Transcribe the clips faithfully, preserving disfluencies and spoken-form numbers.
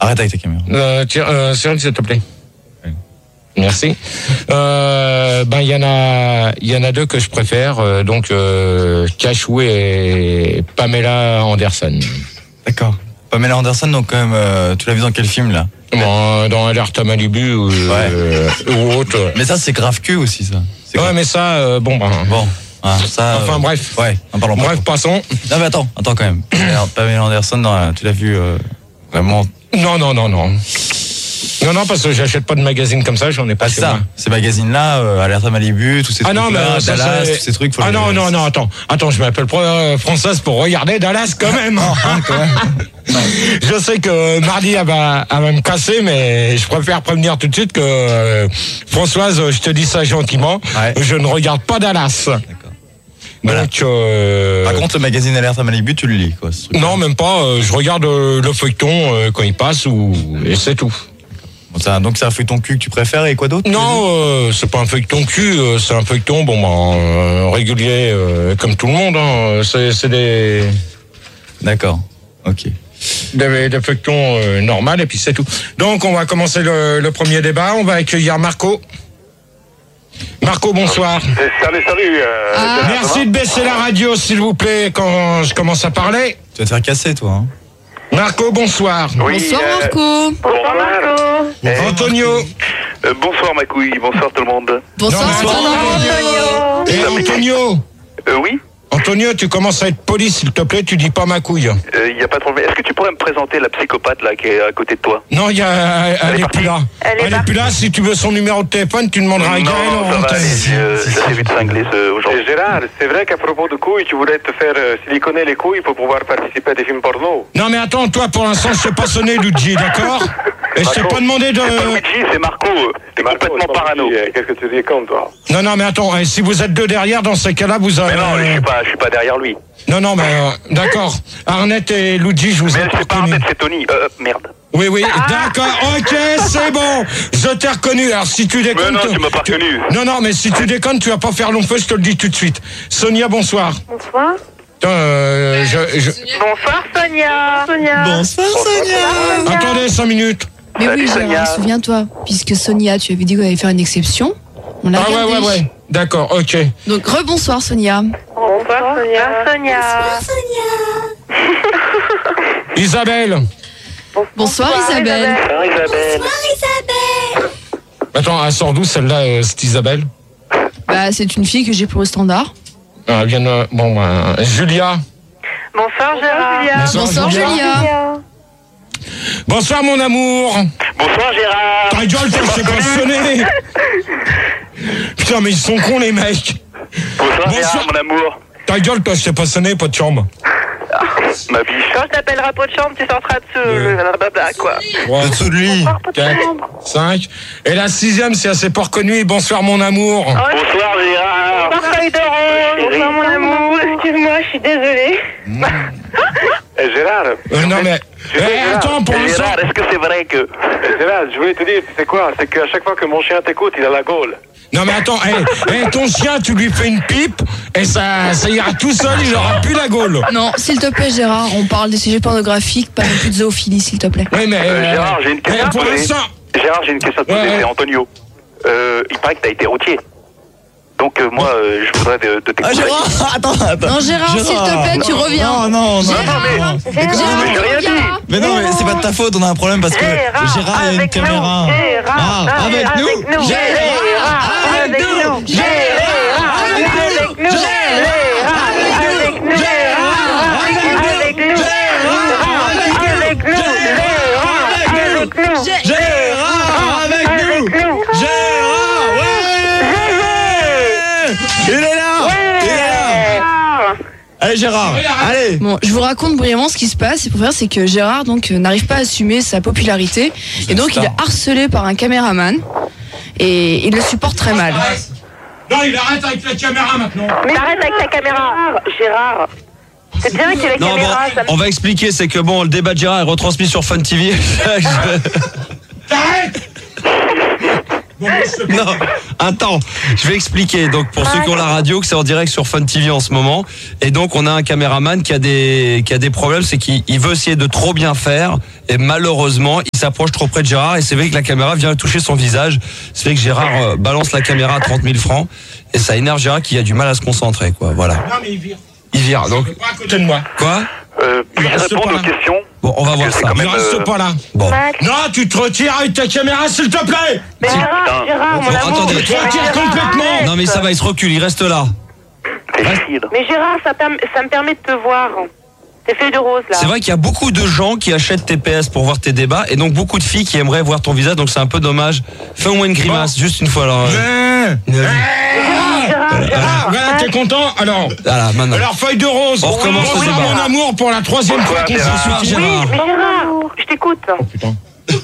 Arrête avec ta caméra. Euh, tiens, euh, Cyril, s'il te plaît. Merci. Euh, ben il y en a, il y en a deux que je préfère, euh, donc euh, Cachou et Pamela Anderson. D'accord. Pamela Anderson, donc quand même, euh, tu l'as vu dans quel film là? Bon, dans Alerte à Malibu ou, ouais. euh, ou autre. Mais ça c'est grave cul aussi ça. C'est ouais, grave. mais ça, euh, bon, ben. Bon. Ah, ça, enfin euh, bref. Ouais. En parlant bref, pas. passons. Non mais attends, attends quand même. Pamela Anderson, dans, tu l'as vu euh, vraiment? Non, non, non, non. Non, non, parce que j'achète pas de magazines comme ça, j'en ai pas. Ah, chez ça, moi. Ces magazines-là, euh, Alerte à Malibu, tous ces ah trucs-là, non, mais ça, Dallas, c'est... tous ces trucs. Faut ah les... non, non, non, attends, attends, je m'appelle euh, Française pour regarder Dallas quand même. quand même. Je sais que mardi elle va, elle va me casser, mais je préfère prévenir tout de suite que euh, Françoise, je te dis ça gentiment, ouais. Je ne regarde pas Dallas. D'accord. Voilà. Donc, euh... Par contre, le magazine Alerte à Malibu, tu le lis, quoi. Ce non, même pas. Euh, je regarde euh, le feuilleton euh, quand il passe, ou et c'est tout. Bon, ça, donc c'est un feuilleton cul que tu préfères et quoi d'autre? Non, euh, c'est pas un feuilleton cul, euh, c'est un feuilleton bon ben euh, régulier euh, comme tout le monde. Hein. C'est, c'est des. D'accord. Ok. Des, des feuilletons euh, normaux et puis c'est tout. Donc on va commencer le, le premier débat. On va accueillir Marco. Marco, bonsoir. Salut, salut. Euh, ah, merci de baisser la radio, s'il vous plaît, quand je commence à parler. Tu vas te faire casser, toi. Hein. Marco, bonsoir. Oui, bonsoir, euh, Marco. Bonsoir, Marco. Euh, Antonio. Euh, bonsoir, ma couille. Bonsoir, tout le monde. Bonsoir, non, Antonio. Et Antonio. Euh, oui. Antonio, tu commences à être poli, s'il te plaît, tu dis pas ma couille. Il euh, n'y a pas de problème. Est-ce que tu pourrais me présenter la psychopathe là qui est à côté de toi? Non, il y a, elle, elle, elle est plus là. Elle, elle est, est plus là. Si tu veux son numéro de téléphone, tu demanderas à Gaël. Non, non, ça va, j'ai vu de cingler ce, aujourd'hui. Gérard, c'est vrai qu'à propos de couilles, tu voulais te faire euh, siliconer les couilles pour pouvoir participer à des films porno. Non, mais attends, toi, pour l'instant, je t'ai pas sonné, Luigi, d'accord? Et je t'ai pas demandé de... C'est pas Luigi, c'est Marco. T'es Marco, complètement parano. Qu'est-ce que tu dis comme toi? Non, non, mais attends, si vous êtes deux derrière, dans ces cas-là, vous avez... Mais non, je suis pas, je suis pas derrière lui. Non, non, mais euh, d'accord. Arnett et Luigi, je vous ai mais pas c'est pas Arnett, c'est Tony. Euh, merde. Oui, oui, ah d'accord, ok, c'est bon. Je t'ai reconnu. Alors, si tu déconnes... Mais non, tu m'as pas reconnu. Non, non, mais si tu déconnes, tu vas pas faire long feu, je te le dis tout de suite. Sonia, bonsoir. Bonsoir. Euh, je, je... Bonsoir, Sonia. Sonia. Bonsoir, Sonia. Sonia. Attendez, cinq minutes. Mais Salut, oui, Gérard, souviens-toi, puisque Sonia, tu avais dit qu'on allait faire une exception. On l'a ah gardé. ouais, ouais, ouais. D'accord, ok. Donc, rebonsoir, Sonia. Bonsoir, Sonia. Sonia. Bonsoir, Sonia. Isabelle. Bonsoir, Bonsoir Isabelle. Bonsoir, Isabelle. Bonsoir, Isabelle. Attends, elle sort d'où celle-là, euh, cette Isabelle? Bah, c'est une fille que j'ai pour le standard. Ah, elle vient de... Bon, bah, Julia. Bonsoir, Gérard. Bonsoir, Bonsoir Julia. Julia. Bonsoir, mon amour. Bonsoir, Gérard. Ta gueule, toi, je t'ai pas sonné. Putain, mais ils sont cons, les mecs. Bonsoir, Bonsoir. Gérard, mon amour. Ta gueule, toi, je t'ai pas sonné, pas de chambre. Ma biche. Quand je t'appellerai pot de chambre, tu sortiras dessous le blabla, quoi. trois, dessous de lui. quatre, cinq. Et la sixième, c'est assez pas reconnu. Bonsoir, mon amour. Oh, bonsoir, Gérard. Bonsoir, feuille de rose. Bonsoir, mon amour. Excuse-moi, je suis désolée. Mmh. Eh, Gérard. Euh, non, mais... Eh, attends, pour l'instant... Gérard, est-ce que c'est vrai que... Gérard, je voulais te dire, tu sais quoi? C'est qu'à chaque fois que mon chien t'écoute, il a la gaule. Non, mais attends, hey, hey, ton chien, tu lui fais une pipe, et ça, ça ira tout seul, il aura plus la gaule. Non, s'il te plaît, Gérard, on parle des sujets pornographiques, pas non plus de zoophilie, s'il te plaît. Oui, mais... Euh, euh, Gérard, j'ai une question à te poser. Gérard, j'ai une question à te poser, ouais, c'est Antonio. Euh, il paraît que t'as été routier. Donc euh, moi, euh, je voudrais de, de ah, Gérard, attends, attends. Non, Gérard, s'il te plaît, non, tu reviens. Non, non, non. Gérard, non, mais... Gérard, Gérard, mais j'ai rien dit. Mais non, mais c'est pas de ta faute, on a un problème parce que Gérard, Gérard a une caméra. Gérard, ah, avec, avec nous, nous. Gérard, avec nous. Gérard, avec nous. Gérard, avec nous. Gérard, avec nous. Gérard, avec nous. Gérard, avec nous. Gérard, avec nous. Gérard, ouais. Il est là. Il est là. Allez Gérard, allez. Bon, je vous raconte brièvement ce qui se passe. Et pour faire, c'est que Gérard donc euh, n'arrive pas à assumer sa popularité et donc il est harcelé par un caméraman et il le supporte très mal. Non, il arrête avec la caméra maintenant. Mais arrête avec la caméra, Gérard. C'est bien qu'il y ait la Non, caméra. bon, Ça... on va expliquer, c'est que bon, le débat de Gérard est retransmis sur Fun T V. T'arrêtes. Non, attends, je vais expliquer. Donc pour ceux qui ont la radio, que c'est en direct sur Fun T V en ce moment, et donc on a un caméraman qui a des qui a des problèmes, c'est qu'il il veut essayer de trop bien faire, et malheureusement il s'approche trop près de Gérard, et c'est vrai que la caméra vient toucher son visage. C'est vrai que Gérard euh, balance la caméra à trente mille francs, et ça énerve Gérard qui a du mal à se concentrer, quoi. Voilà. Non, mais il vire. Il vire. Donc Pas à côté de moi. quoi? Euh, puis-je Il reste répondre pas aux là. questions? Bon, on va voir Parce que ça. c'est quand Il même, reste euh, pas là. Bon. Max. Non, tu te retires avec ta caméra, s'il te plaît. Mais Gérard, Gérard, mon Bon, amour. attendez. Tu retires complètement. Non mais ça va, il se recule, il reste là. C'est difficile. Mais Gérard, ça, perm- ça me permet de te voir. Tes feuilles de rose, là. C'est vrai qu'il y a beaucoup de gens qui achètent T P S pour voir tes débats, et donc beaucoup de filles qui aimeraient voir ton visage, donc c'est un peu dommage. Fais-moi une grimace, juste une fois alors. euh. Mais- Une- Gérard, Gérard. Ah, voilà, t'es content? Alors, Voilà, maintenant. alors feuille de rose. On recommence le Bonsoir, débat. mon amour, pour la troisième fois qu'on Bonsoir, s'en suit. Oui, mais Gérard, je t'écoute. Putain.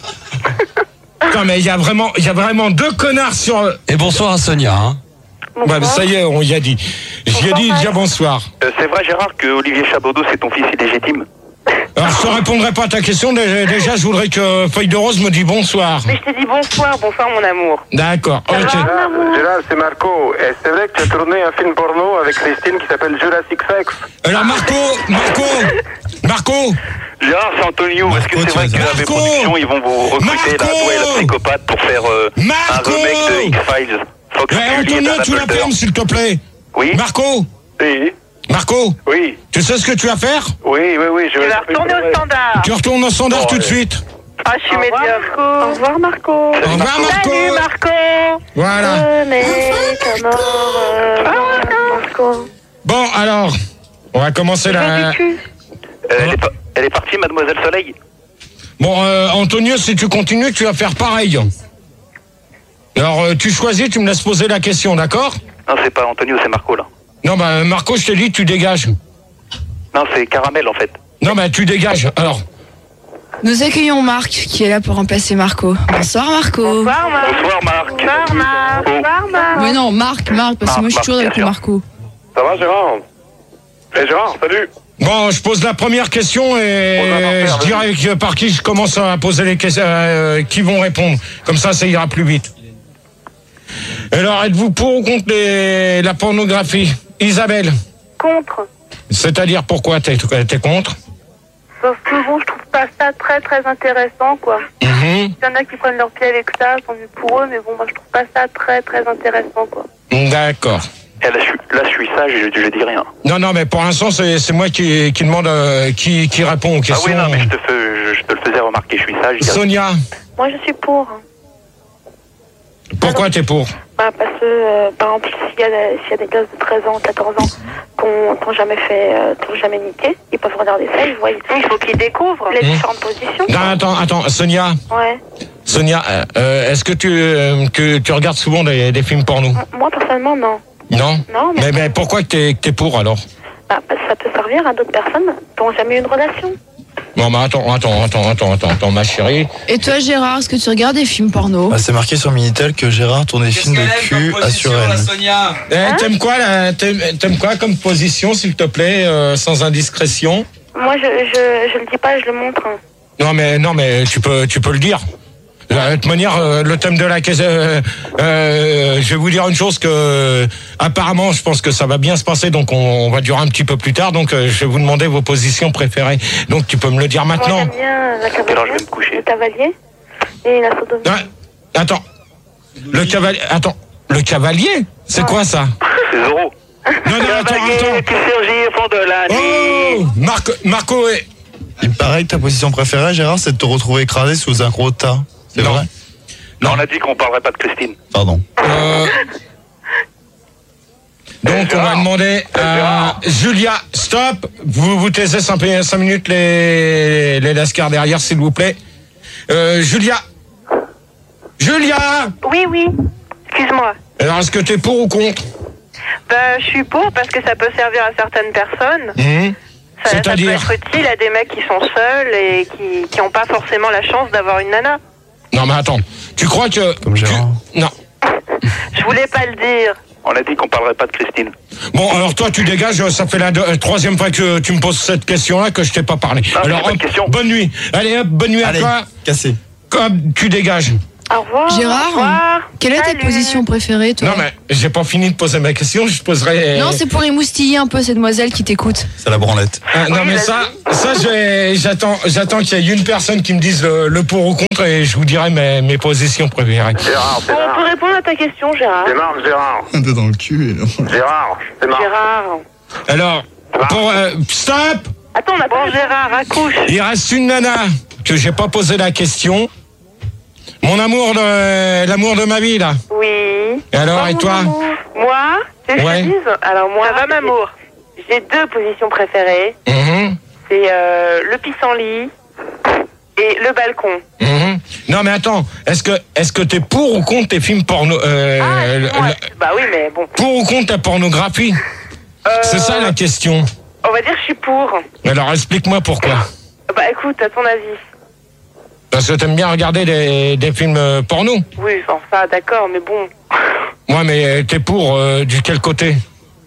Non, mais il y a vraiment, il y a vraiment deux connards sur. Et bonsoir à Sonia. Hein. Ouais, mais ça y est, on y a dit. J'y ai dit déjà bonsoir. Euh, c'est vrai, Gérard, que Olivier Chabaudot, c'est ton fils illégitime? Alors, je te répondrai pas à ta question. Déjà, déjà, je voudrais que Feuille de Rose me dise bonsoir. Mais je t'ai dit bonsoir, bonsoir, mon amour. D'accord, ok. Gérard, Gérard, c'est Marco. Et c'est vrai que tu as tourné un film porno avec Christine qui s'appelle Jurassic Sex. Alors, Marco, Marco, Marco, Gérard, c'est Antonio. Est-ce que Marco, c'est vrai tu que vas- la Marco production, ils vont vous recruter, là, Marco toi et la psychopathe, pour faire euh, un Marco remake de X-Files? Fox ouais, Mulder, Antonio, Dan tu la Appleton. fermes, s'il te plaît. Oui, Marco, Oui, Marco, oui, tu sais ce que tu vas faire? oui, oui, oui. Je Tu vais vas retourner au standard. Tu retournes au standard Oh, tout de ouais. suite. Ah, je suis médiocre. Au revoir, Marco. Au revoir, Marco. Salut, Marco. Voilà. Venez, ta mort, euh, Marco. Bon, alors, on va commencer la... Euh, elle, est pas- elle est partie, Mademoiselle Soleil? Bon, euh, Antonio, si tu continues, tu vas faire pareil. Alors, euh, tu choisis, tu me laisses poser la question, d'accord? Non, c'est pas Antonio, c'est Marco, là. Non, bah, Marco, je te dis, tu dégages. Non, c'est Caramel, en fait. Non, bah, tu dégages. Alors, Nous accueillons Marc qui est là pour remplacer Marco. Bonsoir Marco. Bonsoir, Marc. Bonsoir, Marc. Bonsoir, Marc. Oh. Bonsoir, Marc. Mais non, Marc, Marc, parce que Marc, moi je suis toujours Marc, avec le bien Marco. Ça va, Gérard? Eh, Gérard, salut. bon, je pose la première question et On va je faire, dirais que par qui je commence à poser les questions, euh, qui vont répondre. Comme ça, ça ira plus vite. Alors, êtes-vous pour ou contre les- la pornographie? Isabelle, Contre. c'est-à-dire pourquoi t'es t'es contre? Parce que bon, je trouve pas ça très très intéressant, quoi. Mhm. Il y en a qui prennent leur pied avec ça, tant mieux pour eux, mais bon, moi je trouve pas ça très très intéressant, quoi. D'accord. Eh, là, je suis, là, je suis sage et je, je dis rien. Non, non, mais pour l'instant, c'est c'est moi qui, qui demande, euh, qui, qui répond aux Ah questions. oui, non, mais je te, fais, je, je te le faisais remarquer, je suis sage. je dis rien. Sonia, Moi je suis pour. pourquoi t'es pour? Bah, parce que, euh, par exemple, s'il y, a des- s'il y a des gosses de treize ans, quatorze ans qui n'ont jamais fait, euh, qui ont jamais niqué, ils peuvent regarder ça, ils voient. Il faut qu'ils découvrent les Mmh. différentes positions. Non, attends, attends, Sonia, Ouais. Sonia, euh, euh, est-ce que tu, euh, que tu regardes souvent des, des films porno? Moi personnellement, non. Non? Non, mais, Mais, mais pourquoi que t'es que t'es pour alors? bah, parce que ça peut servir à d'autres personnes qui n'ont jamais eu une relation. Non, mais attends, attends, attends, attends, attends, attends, ma chérie. Et toi Gérard, est-ce que tu regardes des films porno? Bah, c'est marqué sur Minitel que Gérard tourne des films de cul à Suresnes. Eh, Hein t'aimes quoi, là? T'aimes t'aimes quoi comme position, s'il te plaît, euh, sans indiscrétion? Moi, je, je, je le dis pas, je le montre. Non, mais non, mais tu peux, tu peux le dire. De toute manière, euh, le thème de la question, euh, euh, je vais vous dire une chose que, euh, apparemment, je pense que ça va bien se passer, donc on, on va durer un petit peu plus tard. Donc, euh, je vais vous demander vos positions préférées. Donc, tu peux me le dire Moi, maintenant. j'aime bien la Alors, je vais cavalière, me coucher. le cavalier et la sodomie. Ah, attends, le cavalier, attends, le cavalier, c'est quoi ça? C'est Zoro. Non, non, attends, attends. qui surgit au fond de la nuit. Oh, Marco, Marco, est- Il paraît que ta position préférée, Gérard, c'est de te retrouver écrasé sous un gros tas. C'est Non. vrai? Non, on a dit qu'on parlerait pas de Christine. Pardon. euh, donc, on va demander à Julia, stop, vous vous taisez cinq, cinq minutes les, les lascars derrière, s'il vous plaît. Euh, Julia, Julia, Oui, oui. Excuse-moi. alors est-ce que t'es pour ou contre? Ben, je suis pour parce que ça peut servir à certaines personnes. Hum, Ça, ça peut C'est-à-dire? être utile à des mecs qui sont seuls et qui qui n'ont pas forcément la chance d'avoir une nana. Non, mais attends, tu crois que... Comme Gérard. tu- Non. Je voulais pas le dire. On a dit qu'on parlerait pas de Christine. Bon, alors toi, tu dégages, ça fait la deux- euh, troisième fois que tu me poses cette question-là que je t'ai pas parlé. Ah, alors, c'est pas hop, une question. bonne nuit. Allez, hop, bonne nuit Allez, à toi. cassé. Comme tu dégages. Au revoir. Gérard, Au revoir. quelle est ta Salut. position préférée, toi? Non, mais j'ai pas fini de poser ma question, je poserai. Non, c'est pour émoustiller un peu ces demoiselles qui t'écoutent. C'est la branlette. Ah, non, Oui, mais vas-y. ça, ça j'ai- j'attends, j'attends qu'il y ait une personne qui me dise le, le pour ou contre et je vous dirai mes, mes positions préférées. Gérard, c'est Bon, on peut Marc. répondre à ta question, Gérard. C'est Marc, Gérard. T'es dans le cul. là. Gérard, c'est Marc. Gérard. Alors, pour, euh, stop! Attends, on a pas Gérard, accouche. Il reste une nana que j'ai pas posé la question. Mon amour de, l'amour de ma vie, là. Oui. Et alors, Toi, et mon toi? amour. Moi, tu veux que Ouais. je te dise Alors moi, ça va, Mamour. J'ai deux positions préférées. Mhm, C'est euh, le pissenlit et le balcon. mhm. Non, mais attends, est-ce que, est-ce que t'es pour ou contre tes films porno, euh, ah, le- excuse-moi. le- Bah oui, mais bon. pour ou contre ta pornographie? Euh, C'est ça la question. On va dire que je suis pour. Alors, explique-moi pourquoi. Bah écoute, à ton avis. Parce que t'aimes bien regarder des, des films euh, porno. Oui, enfin ça, d'accord, mais bon. Ouais, mais t'es pour euh, du quel côté?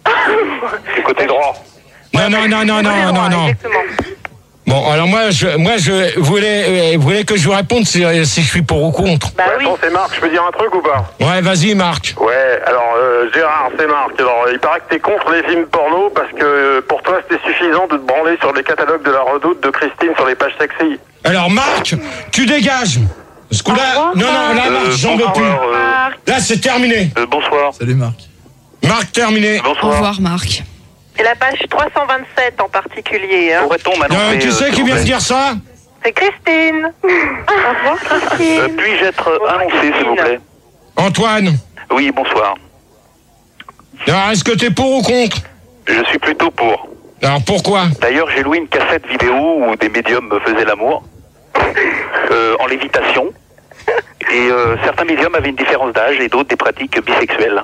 Du côté droit. Non, non, non, non, non, non, non. Exactement. Bon, alors moi, je, moi, je voulais, euh, voulais que je vous réponde si, si je suis pour ou contre. Bah Ouais, oui. attends, c'est Marc, je peux dire un truc ou pas? Ouais, vas-y, Marc. Ouais, alors euh, Gérard, c'est Marc. Alors, il paraît que t'es contre les films porno parce que euh, pour toi, c'était suffisant de te branler sur les catalogues de la Redoute de Christine sur les pages sexy. Alors, Marc, tu dégages. Parce que là, Au revoir, non, non, là, Marc, Euh, j'en veux plus. bonsoir, euh, Marc. Là, c'est terminé. euh, bonsoir. Salut Marc. Marc, terminé. Au Bonsoir. revoir, Marc. C'est la page trois cent vingt-sept en particulier. Hein. Pourrait-on maintenant Euh, tu sais qui vient de dire ça? C'est Christine. Au revoir, Christine. Euh, Puis-je être annoncé, s'il vous plaît? Antoine. Oui, bonsoir. Alors, est-ce que t'es pour ou contre? Je suis plutôt pour. Alors, pourquoi? D'ailleurs, j'ai loué une cassette vidéo où des médiums me faisaient l'amour, euh, en lévitation. Et euh, certains médiums avaient une différence d'âge et d'autres des pratiques bisexuelles.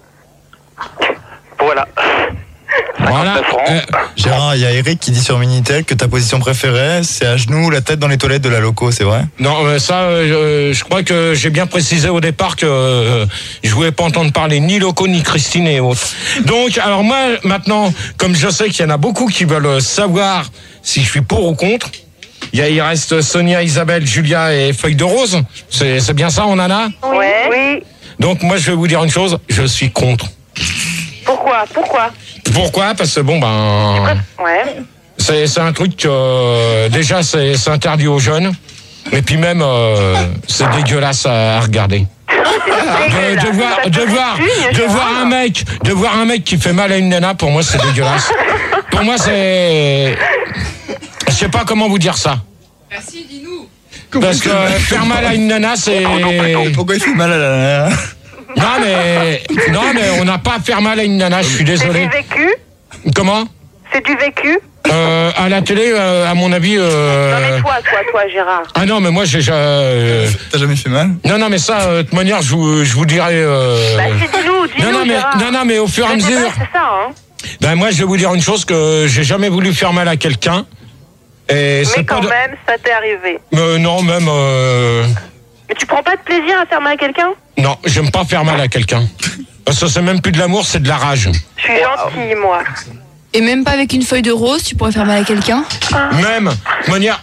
Voilà. Voilà. cinquante-neuf francs. Euh, Gérard, il y a Eric qui dit sur Minitel que ta position préférée, c'est à genoux, la tête dans les toilettes de la loco, c'est vrai? Non, euh, ça, euh, je crois que j'ai bien précisé au départ que euh, je voulais pas entendre parler ni Loco, ni Christine et autres. Donc, alors moi, maintenant, comme je sais qu'il y en a beaucoup qui veulent savoir si je suis pour ou contre, il, y a, il reste Sonia, Isabelle, Julia et Feuille de Rose. C'est, c'est bien ça, on en a? Ouais. Oui. Donc, moi, je vais vous dire une chose, je suis contre. Pourquoi Pourquoi Pourquoi? Parce que bon, ben... Ouais. C'est, c'est un truc que, euh, déjà, c'est, c'est interdit aux jeunes. Et puis même, euh, c'est dégueulasse à, à regarder. De, de voir, de voir, de voir un mec, de voir un mec qui fait mal à une nana, pour moi, c'est dégueulasse. Pour moi, c'est, je sais pas comment vous dire ça. Merci, dis-nous. Parce que euh, faire mal à une nana, c'est, Pourquoi il fait mal à la nana? non mais, non mais on n'a pas à faire mal à une nana. Je suis C'est désolé. du vécu Comment? C'est du vécu Euh, à la télé, euh, à mon avis. Euh... Non mais toi, toi, toi, Gérard. Ah non, mais moi j'ai. Euh... T'as jamais fait mal? Non, non, mais ça, euh, de toute manière, je vous, je vous dirai. Euh... Bah c'est dis-nous, dis-nous, non, non, mais, Gérard. non, non, mais au fur et à Je sais pas, mesure. C'est ça, hein. Ben moi, je vais vous dire une chose que j'ai jamais voulu faire mal à quelqu'un. Et c'est Mais pas quand de... même, ça t'est arrivé. Euh, non, même. Euh... Mais tu prends pas de plaisir à faire mal à quelqu'un? Non, j'aime pas faire mal à quelqu'un. Parce que c'est même plus de l'amour, c'est de la rage. Je suis gentille, moi. Et même pas avec une feuille de rose, tu pourrais faire mal à quelqu'un? Même, de manière.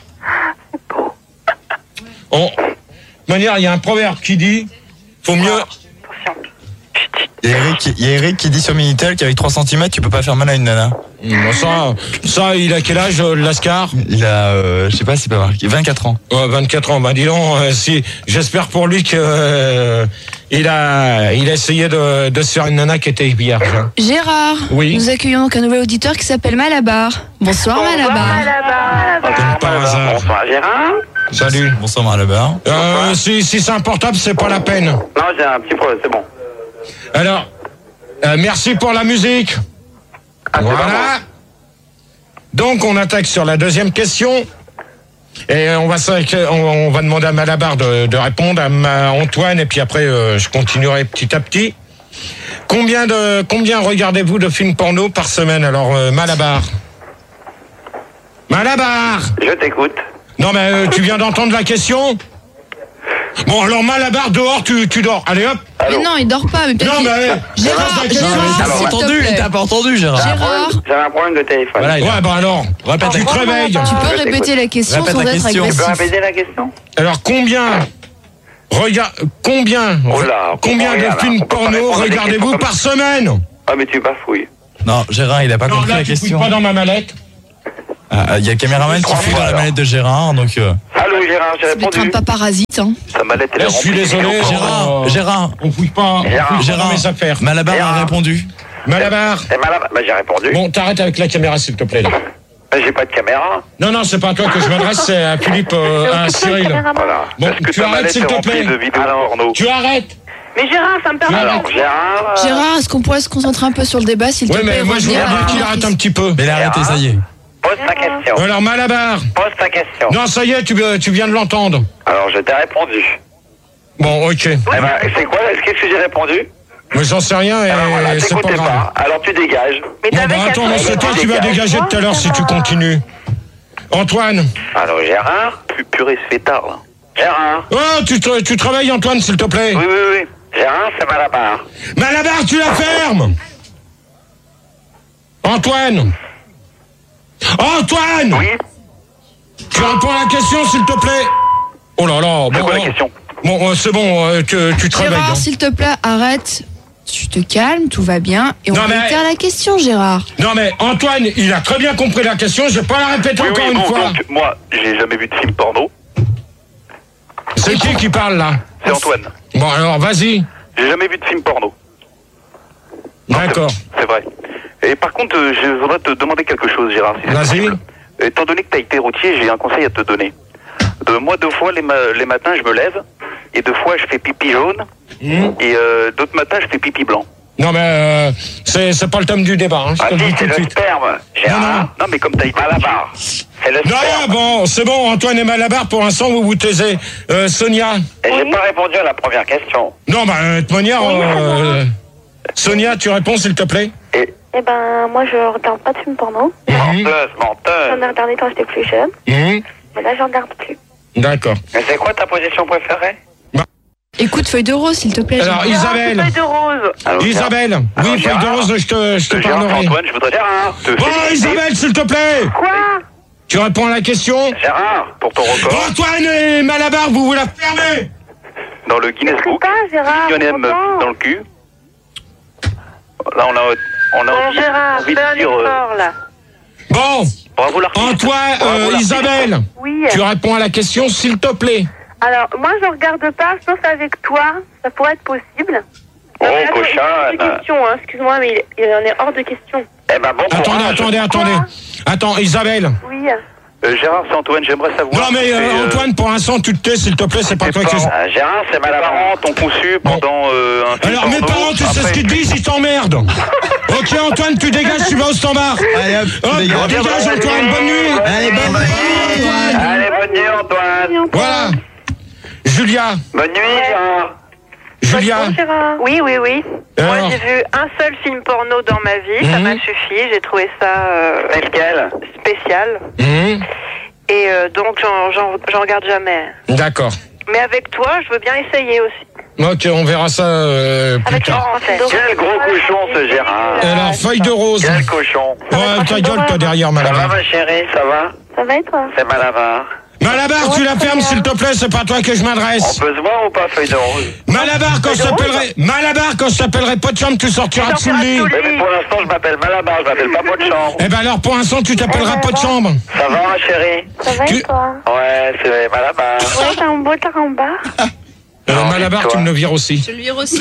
On... De manière, il y a un proverbe qui dit faut mieux. Attention. Il y a Eric, il y a Eric qui dit sur Minitel qu'avec trois centimètres, tu peux pas faire mal à une nana. Bon, ça, ça, il a quel âge, euh, Lascar? Il a, euh, je sais pas si c'est pas marqué, vingt-quatre ans. Ouais, vingt-quatre ans. Bah dis donc, euh, si, j'espère pour lui que euh, il a, il a essayé de, de se faire une nana qui était vierge. Hein. Gérard, Oui. nous accueillons donc un nouvel auditeur qui s'appelle Malabar. Bonsoir, Malabar. Comme par hasard. Bonsoir, Gérard. Salut. Bonsoir Malabar. Euh, si, si c'est un portable, c'est pas la peine. Non, j'ai un petit problème, c'est bon. Alors, euh, merci pour la musique. Ah, c'est pas moi. Voilà. Donc, on attaque sur la deuxième question. Et on va, on, on va demander à Malabar de, de répondre, à ma, Antoine, et puis après, euh, je continuerai petit à petit. Combien de combien regardez-vous de films porno par semaine? Alors, euh, Malabar. Malabar. Je t'écoute. Non, mais euh, tu viens d'entendre la question? Bon, alors Malabar, dehors, tu, tu dors. Allez, hop. Mais non, il dort pas. Mais peut-être Non, qu'il- mais... Gérard, pose la question. Gérard, Il t'a pas s'il te entendu, plaît. il t'a pas entendu, Gérard. Gérard, J'avais un problème de téléphone. Voilà, il a- Ouais, bah alors, Répète tu la te réveilles. tu peux je répéter t'écoute. la question Répète sans la être question. Tu peux agressif. répéter la question? Alors, combien Regarde, combien, Oh là, on combien comprend rien, de là. films On peut pas porno répondre à des regardez-vous questions par comme semaine? Ah, mais tu bafouilles. Non, Gérard, il a pas Non, compris là, la tu fouilles question. pas dans ma mallette. Ah, il y a le caméraman qui Trois fouille fois, dans la alors. manette de Gérard, donc. Euh... Allô, Gérard, j'ai C'est peut-être un répondu. pas parasite, hein. Sa mallette, elle Là, est je suis remplie. désolé, Gérard, Oh. Gérard, On fouille pas, on Gérard. fouille pas Gérard, dans mes affaires. Malabar a Gérard. répondu. Malabar. C'est malade. Bah, j'ai répondu. Bon, t'arrêtes avec la caméra, s'il te plaît. Là. Bah, j'ai pas de caméra. Non, non, c'est pas à toi que je m'adresse, c'est à Philippe, euh, à Cyril. Voilà. Bon, Est-ce que tu ta arrêtes, mallette s'il est te remplie plaît. de vidéos porno? Tu arrêtes. Mais Gérard, ça me permet. Alors, Gérard. euh, Gérard, est-ce qu'on pourrait se concentrer un peu sur le débat, s'il te Oui, plaît? mais moi, je voudrais revenir bien à- qu'il arrête un petit peu. Mais il a arrêté, ça y est. Pose ta question. Alors, Malabar. Pose ta question. Non, ça y est, tu, tu viens de l'entendre. Alors, je t'ai répondu. Bon, ok. Eh ben, c'est quoi? Qu'est-ce que j'ai répondu? Mais j'en sais rien et Alors, voilà, c'est pas t'écoutais grave. pas. Alors, tu dégages. Mais Bon, t'avais bah qu'à attends, faire- c'est toi qui vas dégager tout à l'heure si tu continues. Antoine. Alors, Gérard. Plus purée, se fait tard, là. Gérard. Oh, tu, te- tu travailles, Antoine, s'il te plaît. Oui, oui, oui. Gérard, c'est Malabar. Malabar, tu la fermes. Antoine. Antoine. Oui. Tu réponds à la question, s'il te plaît. Oh là là. C'est Bon, quoi la oh. question? Bon, euh, c'est bon, euh, que tu te réveilles. Gérard, hein. s'il te plaît, arrête. Tu te calmes, tout va bien. Et on Non, va mais- faire la question, Gérard. Non mais Antoine, il a très bien compris la question, je vais pas la répéter Oui, encore oui, une bon, fois. donc, moi, j'ai jamais vu de film porno. C'est qui qui parle là? C'est Antoine. Bon alors, vas-y. J'ai jamais vu de film porno. Non, c'est- D'accord. C'est vrai. Et par contre, euh, je voudrais te demander quelque chose, Gérard. Si c'est Vas-y. possible. Étant donné que tu as été routier, j'ai un conseil à te donner. Euh, moi, deux fois, les, ma- les matins, je me lève. Et deux fois, je fais pipi jaune. Mmh. Et euh, d'autres matins, je fais pipi blanc. Non mais euh, c'est c'est pas le thème du débat, hein, je Ah te le si, dis tout c'est de le suite. sperme, Gérard. Non, Non, non. mais comme tu as été à la barre. C'est le Non, sperme. bon, c'est bon, Antoine et Malabar, pour l'instant, vous vous taisez. Euh, Sonia? Et j'ai pas répondu à la première question. Non, bah, de toute manière, euh, Sonia, tu réponds, s'il te plaît? Et Eh ben, moi, je regarde pas de films porno. Mhm. menteuse, J'en menteuse. ai regardé quand j'étais plus jeune, Mhm. mais là, j'en regarde plus. D'accord. Mais c'est quoi ta position préférée? Écoute, feuille de rose, s'il te plaît. Alors, Gérard. Isabelle. Feuille de rose. Alors, Isabelle. Alors, Oui, feuille de Gérard. rose, je te, je te Gérard, parlerai. Antoine, je voudrais Gérard. te Bon, féliciter. Isabelle, s'il te plaît. Quoi? Tu réponds à la question? Gérard, pour ton record, Antoine et Malabar, vous vous la fermez. dans le Guinness T'écris Book, pas, Gérard, millionnaire meuf content. dans le cul. Là, on a, on a Bon, envie, Gérard, envie fais un de dire... euh, effort, là. Bon, bravo l'artiste. Antoine, Bravo, euh, l'artiste. Isabelle, Oui. tu réponds à la question, s'il te plaît. Alors, moi, je regarde pas, sauf avec toi. Ça pourrait être possible. Oh, Non, mais attends, cochonne. il est hors de question, hein. Excuse-moi, mais il, il en est hors de question. Eh ben bon Attendez, courage. attendez, attendez. Attends, Isabelle. Oui. Euh, Gérard, c'est Antoine, j'aimerais savoir... Non mais euh, c'est, euh, Antoine, pour l'instant, tu te tais, s'il te plaît, c'est pas tes toi qui... parents- Ah, Gérard, c'est mes parents t'ont conçu pendant euh, un film Alors mes porno. parents, tu sais Après, ce qu'ils te disent, ils t'emmerdent. Ok Antoine, tu dégages, tu vas au standard. Allez hop, Hop, dégage. dégage Antoine, bonne nuit. Allez, bonne nuit. Allez, bonne nuit Antoine. Voilà. Julia, Bonne nuit Gérard. Julia. Bon, Gérard. Oui, oui, oui. Alors Moi, j'ai vu un seul film porno dans ma vie. Ça Mhm. m'a suffi. J'ai trouvé ça euh, C'est lequel? spécial. Hum, Et euh, donc, j'en, j'en, j'en regarde jamais. D'accord. Mais avec toi, je veux bien essayer aussi. Ok, on verra ça euh, plus Avec tard. Laurent. Quel gros cochon ce Gérard. Alors, feuille de rose. Quel cochon. Ouais, ta gueule, toi, derrière, Ça va Malabar. ma chérie, ça va? Ça va et toi? C'est Malabar. Malabar, tu la fermes, s'il te plaît, c'est pas à toi que je On m'adresse. peut se voir ou pas, feuille de rose? Malabar, quand je t'appellerai, Malabar, quand je t'appellerai pas de chambre, tu sortiras de sous le lit. Oui, mais pour l'instant, je m'appelle Malabar, je m'appelle pas Pot de chambre. Eh ben alors, pour l'instant, tu t'appelleras pas de chambre. Ça va ma chérie? Ça va Tu- et toi? Ouais, c'est Malabar. Ouais, t'as un beau taramba. Euh, Non, Malabar, dis-toi. tu me le vires aussi. Je le vire aussi.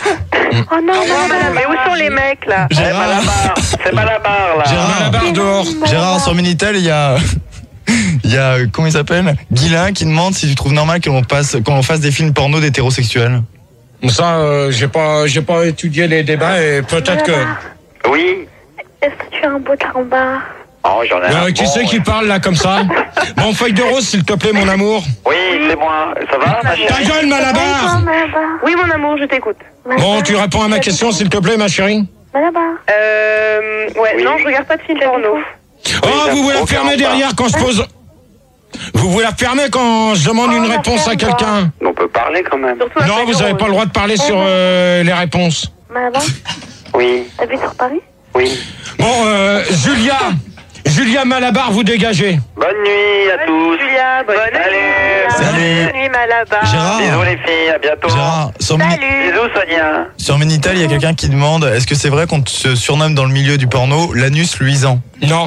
Oh non, non, Mais où sont les mecs, là? C'est Malabar, c'est Malabar là. Gérard. Malabar dehors. Gérard, sur Minitel, il y a. Il y a, euh, comment il s'appelle Guilain qui demande si tu trouves normal qu'on passe, qu'on fasse des films porno d'hétérosexuels. Ça, euh, j'ai pas, j'ai pas étudié les débats et peut-être que. Oui. Est-ce que tu as un beau taramba? Oh, j'en ai Euh, un qui bon, c'est qui ouais. parle là comme ça? Bon, feuille de rose, s'il te plaît, mon amour. Oui, c'est moi. Ça va ma Ta chérie? gueule, Malabar. Malabar. Oui, mon amour, je t'écoute. Bon, tu réponds à ma question, s'il te plaît, ma chérie. Malabar. Euh, ouais, Oui. non, je regarde pas de film porno. Oh, j'aime vous voulez la aucun fermer pas. derrière quand je pose. Vous voulez la fermer quand je demande Oh, une la réponse à ferme quelqu'un? On peut parler quand même. Surtout la Non, feuille vous de avez rose. pas le droit de parler sur euh, les réponses. Malabar. Oui, T'habites sur Paris? oui. Bon, euh, Julia, Julien Malabar, vous dégagez. Bonne nuit à tous. Julia, bonne nuit. Salut. Bonne nuit, Malabar. Gérard. Bisous les filles, à bientôt. Gérard, sur, Mini- Salut. Bisous Sonia. sur Minitel, il y a quelqu'un qui demande est-ce que c'est vrai qu'on te surnomme dans le milieu du porno l'anus luisant? Non.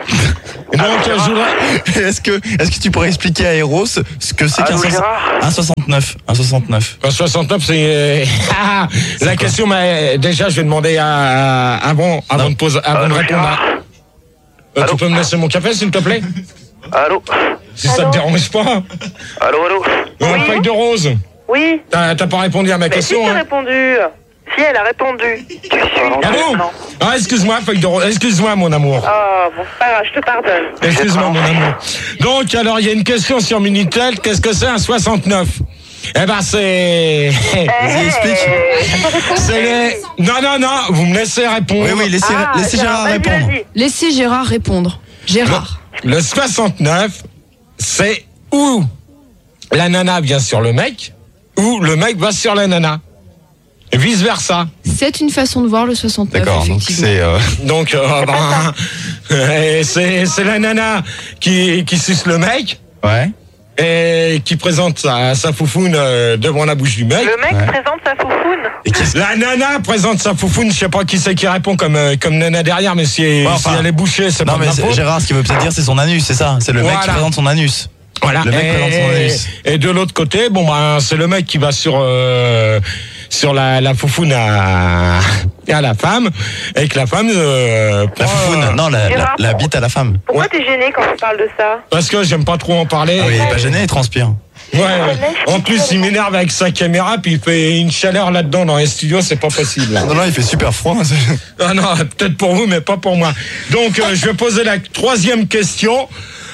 Donc, euh, je voudrais... Est-ce que, est-ce que tu pourrais expliquer à Eros ce que c'est qu'un Allô, soix- Gérard un soixante-neuf un soixante-neuf Un soixante-neuf, c'est... euh, ah, la quoi question, mais déjà, je vais demander à... à- avant avant Non. de, poser, avant Allô, de répondre à... Gérard Euh, Allô tu peux me laisser mon café, s'il te plaît? Allô Si ça te dérange pas. Allô, allô Un feuille de rose. Oui, T'as t'as pas répondu à ma mais si question, t'as hein? répondu. Si, elle a répondu. Tu suis. Allô? Non. Ah, excuse-moi, feuille de rose. Excuse-moi, mon amour. Oh, bon, c'est pas grave, je te pardonne. Excuse-moi, mon amour. Donc, alors, il y a une question sur Minitel. Qu'est-ce que c'est un soixante-neuf? Eh ben, c'est... Vas-y, explique. c'est les... Non, non, non, vous me laissez répondre. Oui, oui, laissez, Ah, laissez Gérard vas-y, répondre. vas-y. Laissez Gérard répondre. Gérard. Le soixante-neuf, c'est où la nana vient sur le mec, ou le mec va sur la nana. Et vice versa. C'est une façon de voir le soixante-neuf. D'accord, donc effectivement. c'est. euh, Donc, euh, ben, et c'est c'est la nana qui, qui suce le mec Ouais. et qui présente sa, sa foufoune euh, devant la bouche du mec. Le mec Ouais. présente sa foufoune. Et qu'est-ce La nana présente sa foufoune, je sais pas qui c'est qui répond comme, euh, comme nana derrière, mais si, Ouais, enfin, si elle est bouchée, c'est Non, pas de mais ma c'est- faute. Gérard, ce qu'il veut peut-être dire, c'est son anus, c'est ça. C'est le mec qui Voilà. présente son anus. Voilà. Le mec présente son et, anus. et de l'autre côté, bon ben c'est le mec qui va sur euh, sur la, la foufoune à, à la femme et que la femme euh, La prend, foufoune, euh, non, la, la, Gérard. la bite à la femme. Pourquoi Ouais. t'es gêné quand tu parles de ça? parce que j'aime pas trop en parler. Ah oui, il est pas gêné, il transpire. Ouais, ouais. En plus, il m'énerve avec sa caméra, puis il fait une chaleur là-dedans dans les studios, c'est pas possible. Non, non, il fait super froid. c'est- Ah non, peut-être pour vous, mais pas pour moi. Donc, euh, je vais poser la troisième question.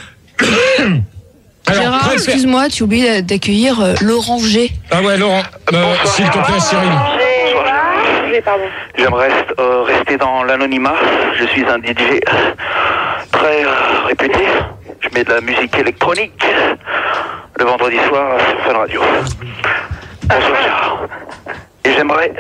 Alors, Gérard, préfère- excuse-moi, tu oublies d'accueillir euh, Laurent G. Ah ouais, Laurent, euh, s'il te plaît, Cyril. J'ai- pardon. J'aimerais rest- euh, rester dans l'anonymat. Je suis un D J très euh, réputé. Je mets de la musique électronique le vendredi soir sur Fun Radio. Bonsoir Gérard. Et j'aimerais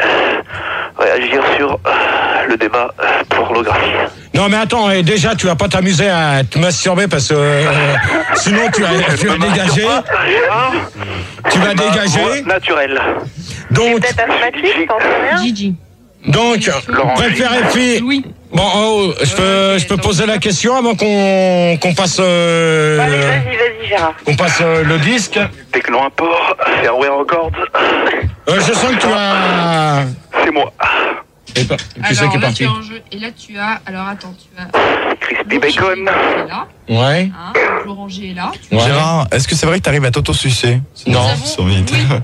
réagir sur euh, le débat euh, pornographie. Non mais attends, eh, déjà tu vas pas t'amuser à te masturber parce que euh, sinon tu vas, tu vas dégager, Gérard, tu vas ma voix dégager. naturelle. Donc, Peut-être asthmatique, t'en sais rien? Gigi. donc, Laurent préférez fille. Oui. Bon, oh, je peux, je peux poser la question avant qu'on qu'on passe, euh, Allez, vas-y, vas-y, Gérard. qu'on passe euh, le disque. Techno Import, Fairway Records, Euh, je sens que tu as. c'est moi. Et pas- qui c'est qui est parti? en jeu. Et là, tu as. Alors, attends, tu as. Crispy Bacon. Qui est là. Ouais. Hein, donc Laurent G est là. Tu Ouais. Gérard, est-ce que c'est vrai que t'arrives à t'auto-sucer? Non. avons- Sur Minitel. Oui.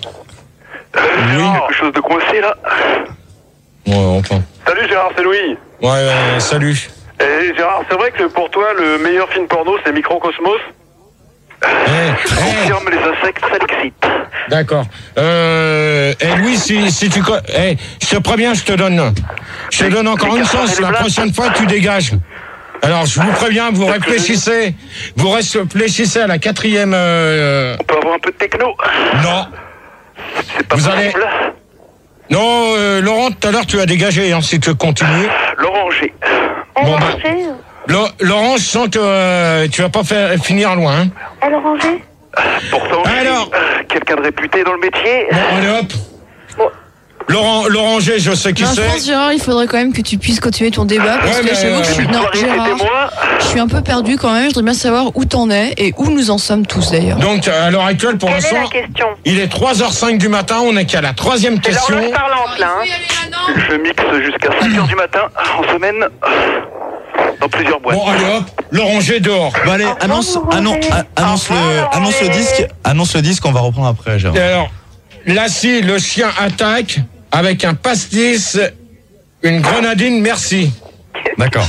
Gérard, quelque chose de coincé là. Ouais, enfin. Salut Gérard, c'est Louis. Ouais, ouais, salut. Et Gérard, c'est vrai que pour toi, le meilleur film porno, c'est Microcosmos. Eh, eh, Confirme les insectes, ça l'excite. d'accord. Euh, et Louis, si, si tu... co- Eh, je te préviens, je te donne... Je te donne encore les une cafards et chance. les La blattes. prochaine fois, tu dégages. Alors, je vous préviens, vous réfléchissez. Vous réfléchissez à la quatrième... euh, On peut avoir un peu de techno. Non. C'est pas Vous allez- possible. Non, euh, Laurent, tout à l'heure, tu as dégagé, hein, si tu continues. Laurent G. Bon, Alors, bah. Angers Lo- Laurent, je sens que euh, tu vas pas faire, finir loin. Hein. Alors, Angers Pourtant, je suis, Alors. euh, quelqu'un de réputé dans le métier. Bon, allez hop. Laurent, Laurent G, je sais qui Non, je pense, c'est. Gérard, il faudrait quand même que tu puisses continuer ton débat parce Ouais, que mais, j'avoue que je suis. euh, Non, Soirée, Gérard, c'était moi. je suis un peu perdu quand même. Je voudrais bien savoir où t'en es et où nous en sommes tous d'ailleurs. Donc, à l'heure actuelle, pour Quelle est l'instant, la question? il est trois heures cinq du matin, on est qu'à la troisième C'est question. l'horloge parlante, là. Il Hein. faut y aller maintenant. Je mixe jusqu'à cinq heures du matin, en semaine, dans plusieurs boîtes. Bon, allez hop, Laurent G dehors. Bon allez, annonce, annon- a- annonce, le, annonce le disque, annonce le disque, on va reprendre après, Gérard. Et alors, Lassie, le chien attaque avec un pastis, une grenadine, merci. D'accord.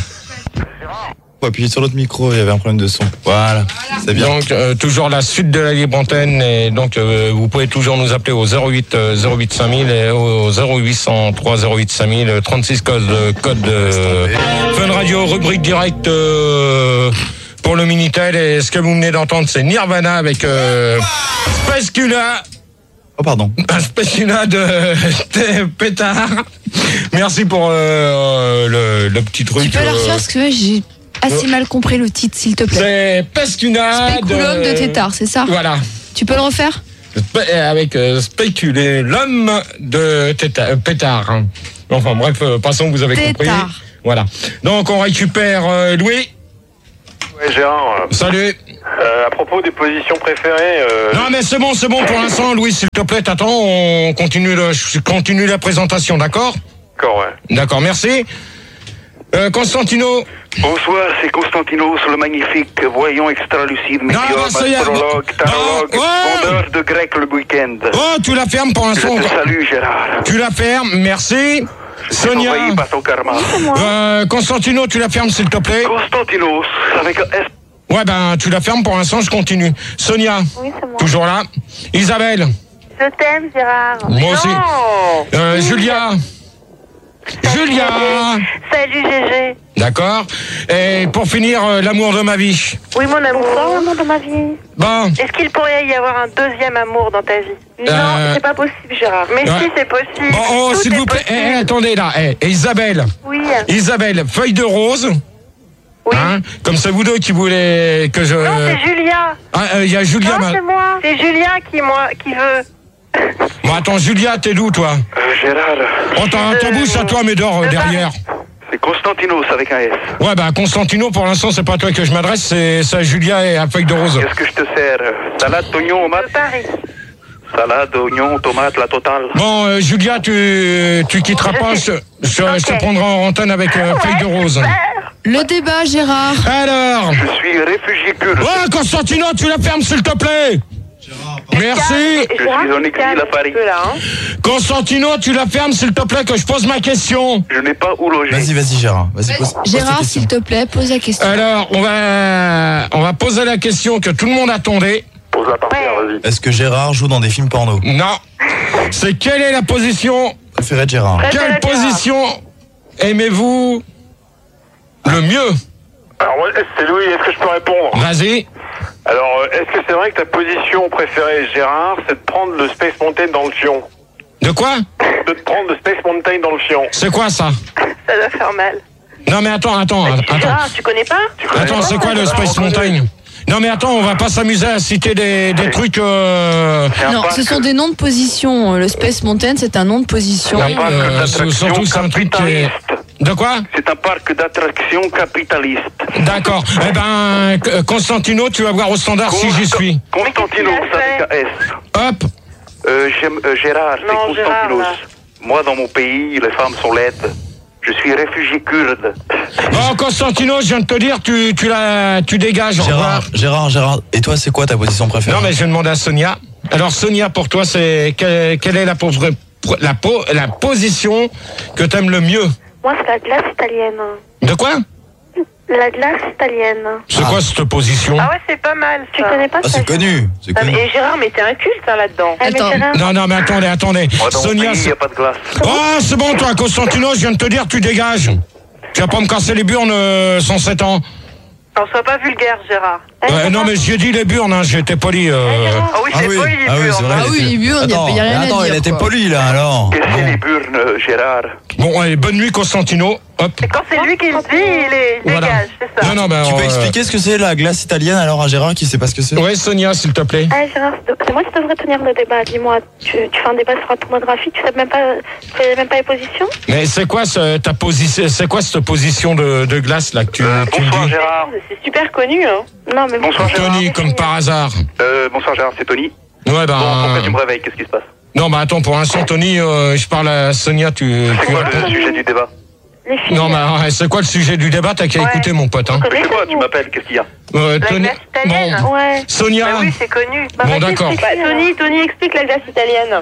Faut appuyer sur l'autre micro, il y avait un problème de son. Voilà, c'est bien. Donc, euh, toujours la suite de la libre antenne. Et donc, euh, vous pouvez toujours nous appeler au zéro huit euh, zéro huit cinq mille et au zéro huit cent trois zéro huit cinq mille, trente-six code, euh, code euh, Fun Radio, rubrique directe euh, pour le Minitel. Et ce que vous venez d'entendre, c'est Nirvana avec euh, Spacula. Oh pardon. Un spécial de, de pétard. Merci pour euh, le, le petit truc. Tu peux la euh, refaire parce que ouais, j'ai assez mal compris le titre, s'il te plaît. C'est Pescuna Spéculum de Tétard, c'est ça? Voilà. Tu peux le refaire? Avec euh, spéculé l'homme de Tétard, euh, Pétard. Hein. Enfin bref, euh, passons, vous avez Tétard. compris. Voilà. Donc on récupère euh, Louis. Ouais, Gérard. Salut. Euh, à propos des positions préférées. Euh... Non mais c'est bon, c'est bon pour l'instant, Louis, s'il te plaît, t'attends, on continue, le, je continue la présentation, d'accord? D'accord, ouais. D'accord, merci. Euh, Constantino. Bonsoir, c'est Constantino, le magnifique voyant extra-lucide, Non, météore, ça y est, astrologue, bon, tarologue, non, ouais. vendeur de grec le week-end. Oh, tu la fermes pour l'instant. Je te salue, Gérard. Tu la fermes, merci. Sonia. Envoyé par ton karma. Euh, Constantino, tu la fermes, s'il te plaît. Constantino, avec un S. Ouais, ben, tu la fermes pour l'instant, je continue. Sonia. Oui, c'est moi. Toujours là. Isabelle. Je t'aime, Gérard. Moi aussi. Euh, Julia. Julia. Salut, Gégé. D'accord. Et pour finir, euh, l'amour de ma vie. Oui, mon amour. Bonsoir, l'amour de ma vie. Bon. Est-ce qu'il pourrait y avoir un deuxième amour dans ta vie? Non, Euh, c'est pas possible, Gérard. Mais ouais. si, c'est possible. Bon, oh, Tout s'il est vous plaît. possible. Eh, eh, attendez là. Eh, et Isabelle. Oui. Isabelle, feuille de rose. Oui. Hein, comme c'est vous deux qui voulez que je. Non, c'est Julia. Ah, il euh, y a Julia. Non, ma- c'est moi. C'est Julia qui, moi, qui veut. Bon, attends, Julia, t'es d'où, toi? Euh, Gérard. Oh, t'as ta bouche à toi, mais dors euh, derrière. C'est Constantinos avec un S. Ouais, bah, Constantino, pour l'instant, c'est pas à toi que je m'adresse, c'est c'est à Julia et à feuille de rose. Qu'est-ce que je te sers? Salade, oignon, tomate. De Paris. Salade, oignon, tomate, la totale. Bon, euh, Julia, tu, tu quitteras pas, je, je, je te prendrai en antenne avec euh, feuille de rose. Le débat, Gérard. Alors. Je suis réfugié kurde. Oh, Constantino, tu la fermes, s'il te plaît. Merci. Je suis en exil à Paris. Constantino, tu la fermes, s'il te plaît, que je pose ma question. Je n'ai pas où loger. Vas-y, vas-y, Gérard. Vas-y, pose, pose ta Gérard, question. s'il te plaît, pose la question. Alors, on va, on va poser la question que tout le monde attendait. Pose-la par terre, vas-y. Est-ce que Gérard joue dans des films porno? Non. C'est quelle est la position, Préféré de Gérard. quelle position aimez-vous le mieux? Alors, moi, c'est Louis, est-ce que je peux répondre? Vas-y. Alors, euh, est-ce que c'est vrai que ta position préférée, Gérard, c'est de prendre le Space Mountain dans le fion? De quoi? De te prendre le Space Mountain dans le fion. C'est quoi ça? Ça doit faire mal. Non mais attends, attends, attends. Gérard, tu connais pas? Attends, c'est quoi le Space Mountain? Non mais attends, on va pas s'amuser à citer des, des trucs... Euh... Non, ce sont des noms de position. Le Space Mountain, c'est un nom de position. C'est un parc Euh, d'attractions surtout c'est un truc qui est... capitaliste. De quoi? C'est un parc d'attractions capitaliste. D'accord. Eh ben, euh, Constantino, tu vas voir au standard si j'y suis. Constantinos avec un S. Hop. Euh, j'aime- euh, Gérard, c'est Non, Gérard, Constantinos. là. Moi, dans mon pays, les femmes sont laides. Je suis réfugié kurde. Bon, Constantino, je viens de te dire, tu, tu, la, tu dégages. Au revoir. Gérard, Gérard, Gérard. Et toi, c'est quoi ta position préférée? Non, mais je vais demander à Sonia. Alors, Sonia, pour toi, c'est quelle, quelle est la, pauvre- la, po- la position que t'aimes le mieux? Moi, c'est la glace italienne. De quoi? La glace italienne. C'est quoi cette position? Ah ouais, c'est pas mal. Tu connais pas Ah, ça? c'est connu. C'est Ah, connu. mais Gérard, mais t'es un culte hein, là-dedans. Attends. Non, non, mais attendez, attendez. Moi, dans mon Sonia, pays, il n'y c'est... a pas de glace. Oh, c'est bon, toi, Constantino, je viens de te dire, tu dégages. Tu vas pas me casser les burnes euh, cent sept ans. On soit pas vulgaire, Gérard. Ouais, non, mais j'ai dit les burnes, hein, j'ai été poli. Euh... Ah oui, Ah c'est oui, poli, ah oui, burnes. c'est vrai. Ah il oui, était- les burnes, il y a- Attends, il y a rien à attends, dire, il était quoi. poli là alors. Qu'est-ce que c'est les burnes, euh, Gérard? Bon, allez, bonne nuit, Constantino. Hop. Et quand c'est lui qui le dit, il, est, il Voilà. dégage, c'est ça. Non, non, ben, Tu peux euh, expliquer ce que c'est la glace italienne alors à Gérard qui sait pas ce que c'est? Ouais, Sonia, s'il te plaît. Ah, Gérard, c'est moi qui devrais tenir le débat. Dis-moi, tu, tu fais un débat sur la tomographie, tu sais même pas, tu sais même pas les positions? Mais c'est quoi ce, ta position, c'est quoi cette position de, de glace là que tu, Euh, tu me bonsoir, dis? Gérard. C'est super connu, hein. Non, mais Bonsoir, Gérard. Tony, comme par hasard. Euh, bonsoir, Gérard, c'est Tony. Ouais, ben. Bon, pourquoi tu me euh, réveilles? Qu'est-ce qui se passe? Non, bah attends, pour l'instant, Tony, euh, je parle à Sonia, tu. C'est tu quoi vas- le sujet du débat? les filles. Non, mais ouais, c'est quoi le sujet du débat? T'as qu'à Ouais. écouter, mon pote. Hein. Mais c'est quoi? Tu m'appelles? Qu'est-ce qu'il y a? Euh, La Tony. glace italienne. Bon. Ouais. Sonia. Bah oui, c'est connu. Bah, Bon, vas-y, d'accord. explique. Bah, Tony, Tony, explique la glace italienne.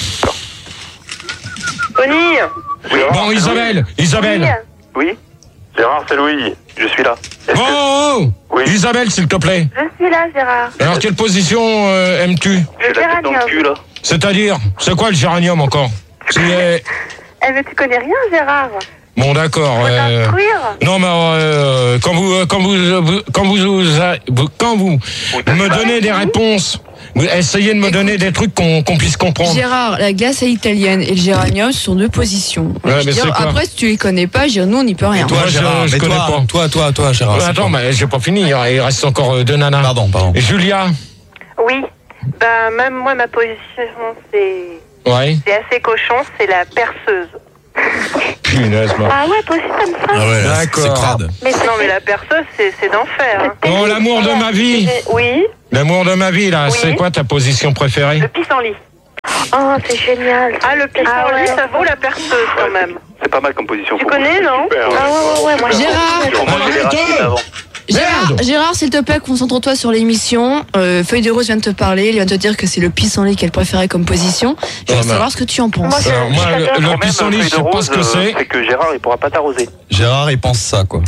Tony. Bon, Isabelle, Isabelle. Oui? Gérard, c'est Louis. Je suis là. Oh, oh, oh. Oui. Isabelle, s'il te plaît. Je suis là, Gérard. Alors, quelle position euh, aimes-tu? J'ai la tête dans le cul, là. C'est-à-dire, c'est quoi le géranium encore? C'est- Eh, mais tu connais rien, Gérard. Bon, d'accord. Faut euh, t'instruire. Non, mais euh, quand vous, euh, quand vous, euh, vous- quand vous, vous- vous- quand vous me donnez des réponses essayez de me donner des trucs qu'on qu'on puisse comprendre. Gérard, la glace à l'italienne et le géranium sont deux positions. Ouais, Je mais veux dire, c'est quoi après, si tu les connais pas, je veux dire, nous, on n'y peut rien. Toi, Moi, je- Gérard, je mais connais toi, pas. toi, toi, toi, Gérard. Ouais, c'est attends, quoi mais j'ai pas fini. hein, Il reste encore euh, deux nanas. Pardon, pardon. Julia. Oui. Ben, même moi, ma position, c'est Ouais. c'est assez cochon, c'est la perceuse. Punaise, moi. Ah ouais, toi aussi t'aimes ça? Ah ouais, là, D'accord. c'est crade. Mais non, mais la perceuse, c'est c'est d'enfer. Hein. Oh, l'amour de ma vie. Oui, L'amour de ma vie, là. Oui. C'est quoi ta position préférée? le pissenlit. Oh, c'est génial. Ah, le pissenlit, Ah ouais. ça vaut la perceuse quand même. C'est pas mal comme position. Tu faut- connais, non? Super, Ah ouais, ouais, ouais, moi, Gérard, Moi, j'ai les racines avant. Gérard, Merde. Gérard, s'il te plaît, concentre-toi sur l'émission. Euh, Feuille de Rose vient de te parler, il vient de te dire que c'est le pissenlit qu'elle préférait comme position. Je veux Ah, bah. savoir ce que tu en penses. Moi, je- Alors, moi, le, j'adore. le Quand même, pissenlit, feuille je de sais pas rose, ce que euh, c'est. C'est que Gérard, il pourra pas t'arroser. Gérard, il pense ça, quoi.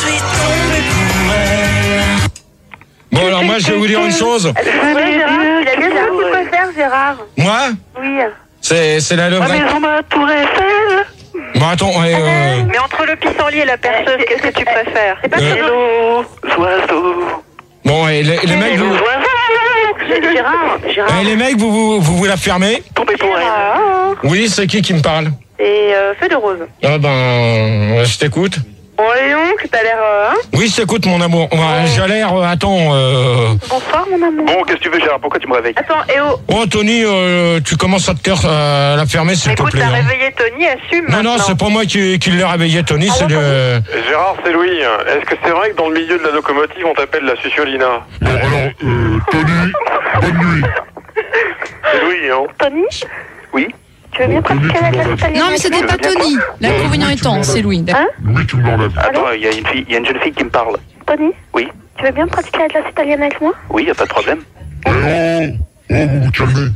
Bon, alors moi, je vais vous dire une chose. Oui, Gérard, il a bien ce que tu préfères, Gérard. Moi, Oui. c'est c'est la levrette. maison de la Tour Eiffel. Bon, attends, ouais, euh, Mais entre le pissenlit et la perceuse, qu'est-ce que tu préfères? C'est pas Euh. Hello, Oiseau. bon, et les, les mecs, vous, Gérard, Gérard. eh, les mecs, vous, vous, vous vous la fermez? Tombé pour elle. Gérard. Oui, c'est qui qui me parle? Et euh, Feuille de Rose. Ah ben, euh, je t'écoute. Bon, Léon, que t'as l'air... euh, hein? Oui, je t'écoute, mon amour. Ouais, j'ai l'air, euh, attends, euh... Bonsoir, mon amour. Bon, qu'est-ce que tu veux, Gérard? Pourquoi tu me réveilles? Attends, et oh, Oh, Tony, euh, tu commences à te taire à la fermer, s'il te écoute, plaît. t'as hein. réveillé Tony, assume Non, non, maintenant. c'est pas moi qui, qui l'ai réveillé, Tony, c'est le... Gérard, c'est Louis. Est-ce que c'est vrai que dans le milieu de la locomotive, on t'appelle la Suciolina? Bon, alors, euh, Tony, bonne nuit. C'est Louis, hein? Tony, Oui. tu veux bien pratiquer la glace italienne? Non, mais c'était pas Tony. L'inconvénient étant, c'est Louis. d'accord. Hein? Oui, tu me l'enlèves. Attends, il y a une fille, il y a une jeune fille qui me parle. Tony, Oui. tu veux bien pratiquer la glace italienne avec moi? Oui, y a pas de problème. Eh oh, oh, vous vous calmez.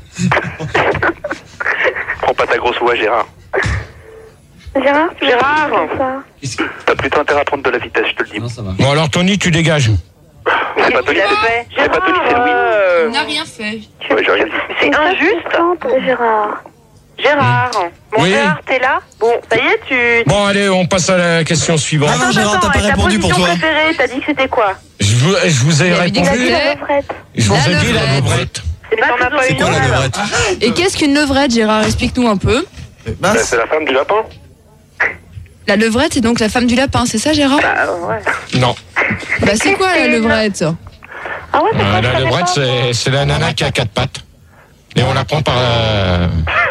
Prends pas ta grosse voix, Gérard. Gérard, tu veux Gérard. bien faire ça? T'as plutôt intérêt à prendre de la vitesse, je te le dis. Non, ça va. Bon, alors, Tony, tu dégages. C'est pas Qu'est-ce Tony, qu'il a c'est fait? c'est pas Tony, c'est Louis. Euh, Il n'a rien fait. Ouais, j'ai rien dit. C'est injuste. Contente, Gérard. Gérard. Mon Oui. Gérard, t'es là? Bon, ça y est, tu... Bon, allez, on passe à la question suivante. Ah non, Attends, Gérard, attends, t'as pas et répondu ta pour position toi. préférée, t'as dit que c'était quoi? Je vous, je vous ai Il avait dit que répondu. c'était- La levrette. Je vous La ai dit la levrette. levrette. Mais t'en as pas C'est une quoi la autre? levrette? Et qu'est-ce qu'une levrette, Gérard? Explique-nous un peu. Bah, c'est la femme du lapin. La levrette, c'est donc la femme du lapin, c'est ça, Gérard? Bah, ouais. Non. Bah, c'est quoi la levrette? Ah ouais, c'est Euh, quoi, je la savais levrette, pas. c'est c'est la nana qui a quatre pattes. Et on la prend par la...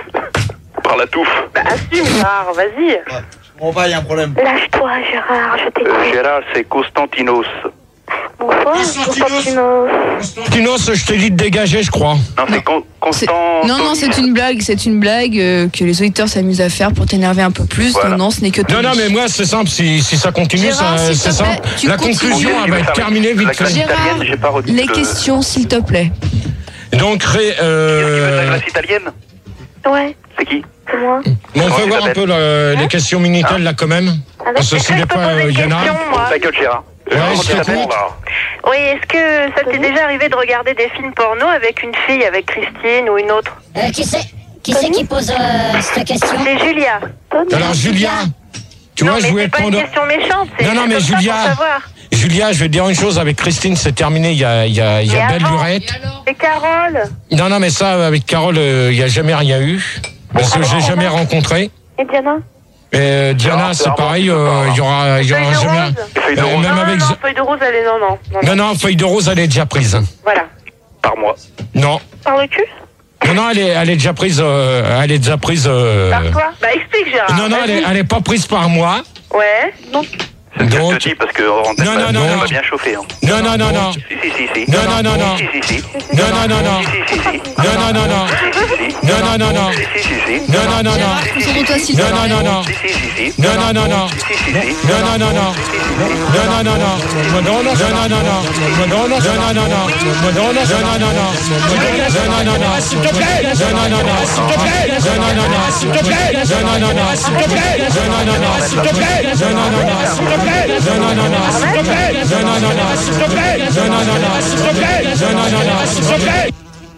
Par la touffe. Bah, assume, Gérard, vas-y. On va, il y a un problème. Lâche-toi, Gérard, je Euh, t'écoute. Gérard, c'est Constantinos. Bonsoir, Constantinos. Tinos, je t'ai dit de dégager, je crois. Non, c'est Con- C'est- Constant. Non, non, c'est une blague, c'est une blague euh, que les auditeurs s'amusent à faire pour t'énerver un peu plus. Voilà. Non, non, ce n'est que Non, Tony. non, mais moi, c'est simple. Si, si ça continue, Gérard, ça- s'il c'est te plaît, simple. tu La continues. conclusion, elle va être terminée vite La fait. glace Gérard, italienne, j'ai pas retenu les le- questions, s'il te plaît. Donc, ré- Tu veux de la euh, glace italienne? Ouais, C'est qui? c'est moi. bon, on Comment peut tu voir un t'appelles peu le- les questions Minitel, là, quand même. Alors, Parce que Est-ce s'il que n'est je peux pas poser euh, une Yana. question, moi? Ta gueule, Gérard. Ouais, Comment je tu t'appelles, t'écoute. là? Oui, est-ce que ça t'est déjà arrivé de regarder des films porno avec une fille, avec Christine ou une autre? Euh, qui c'est qui, c'est qui pose euh, cette question? C'est Julia. Alors, Julia, tu non, vois, je mais voulais c'est pas prendre... une question méchante, c'est Non, non, c'est mais comme ça Julia, pour savoir. Julia, je vais te dire une chose. Avec Christine, c'est terminé. Il y a, il y a, il y a Mais belle avant, lurette. Et alors? Et Carole? Non, non, mais ça, avec Carole, euh, il n'y a jamais rien eu. Parce que j'ai jamais rencontré. Et Diana? Et euh, Diana, Alors, c'est c'est pareil, Armand, euh, il y aura, il y Feuille aura de jamais. rose? Feuille de Euh, rose. même Non, avec. non, feuille de rose, elle est non, non. non, Non, non. non, feuille de rose, elle est déjà prise. Voilà. Par mois. Non, Par le cul? non, non, elle est, elle est déjà prise. euh, elle est déjà prise. euh, Par quoi? Bah, explique, Gérard. Non, non, elle est, vas-y. elle est pas prise par mois. Ouais. Donc, C'est ce que je Donc, te dis parce que en Non, non, non, ça non. va bien chauffer. Hein. non, non, non, non, Si, si, si, si. non, non, non, non, Si, si, si. non, non, non, non, Si, si, si, si. non, non, non, non, Si, si, si. non, non, non, non, Si, si, si, si. non, non, non, non, Gérard, concentre-toi, s'il te non, non, plaît. non, non, Si, si, si, si. non, non, non, non, Si, si, si, si. non, non, non, non, non, non, non, non, Madonna, non, non, non, non, Madonna, non, non, non, non, Madonna, non, non, non, non, Madonna, non, non, non, s'il te plaît, non, non, non, non, s'il te plaît, non, non, non, non, s'il te plaît, non, non, non, non, s'il te plaît, non, non, non, non, s'il te plaît, non, non, non, non, s'il te plaît, non, non, non, non, s'il te plaît, non, non, non, non, s'il te plaît, non, non, non, non, s'il te plaît, non, non, non, non, s'il te plaît.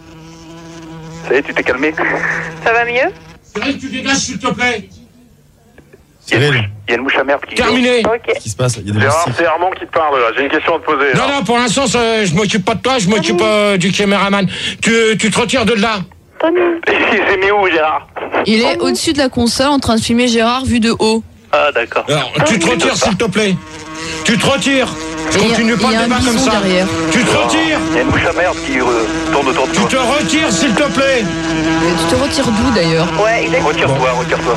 Ça y est, tu t'es calmé? Ça va mieux? Tu dégages, s'il te plaît. Il y a y a une mouche à merde qui... Terminé. Qu'est-ce qui se passe? Il y a des Gérard, moustiques. c'est Armand qui te parle là. J'ai une question à te poser. Non, là. non, pour l'instant, ça, je m'occupe pas de toi, je m'occupe euh, du caméraman. Tu, tu te retires de là. Il s'est mis où, Gérard? Il est au-dessus de la console en train de filmer Gérard vu de haut. Ah, d'accord. Alors, tu te retires, s'il te plaît. Tu te retires. Je Et continue il pas y a le un débat comme bison ça. derrière. Tu te retires. Il y a une mouche à merde qui euh, tourne autour de Tu toi. te retires, s'il te plaît. Mais tu te retires d'où d'ailleurs? Ouais, exactement. Retire-toi, retire-toi.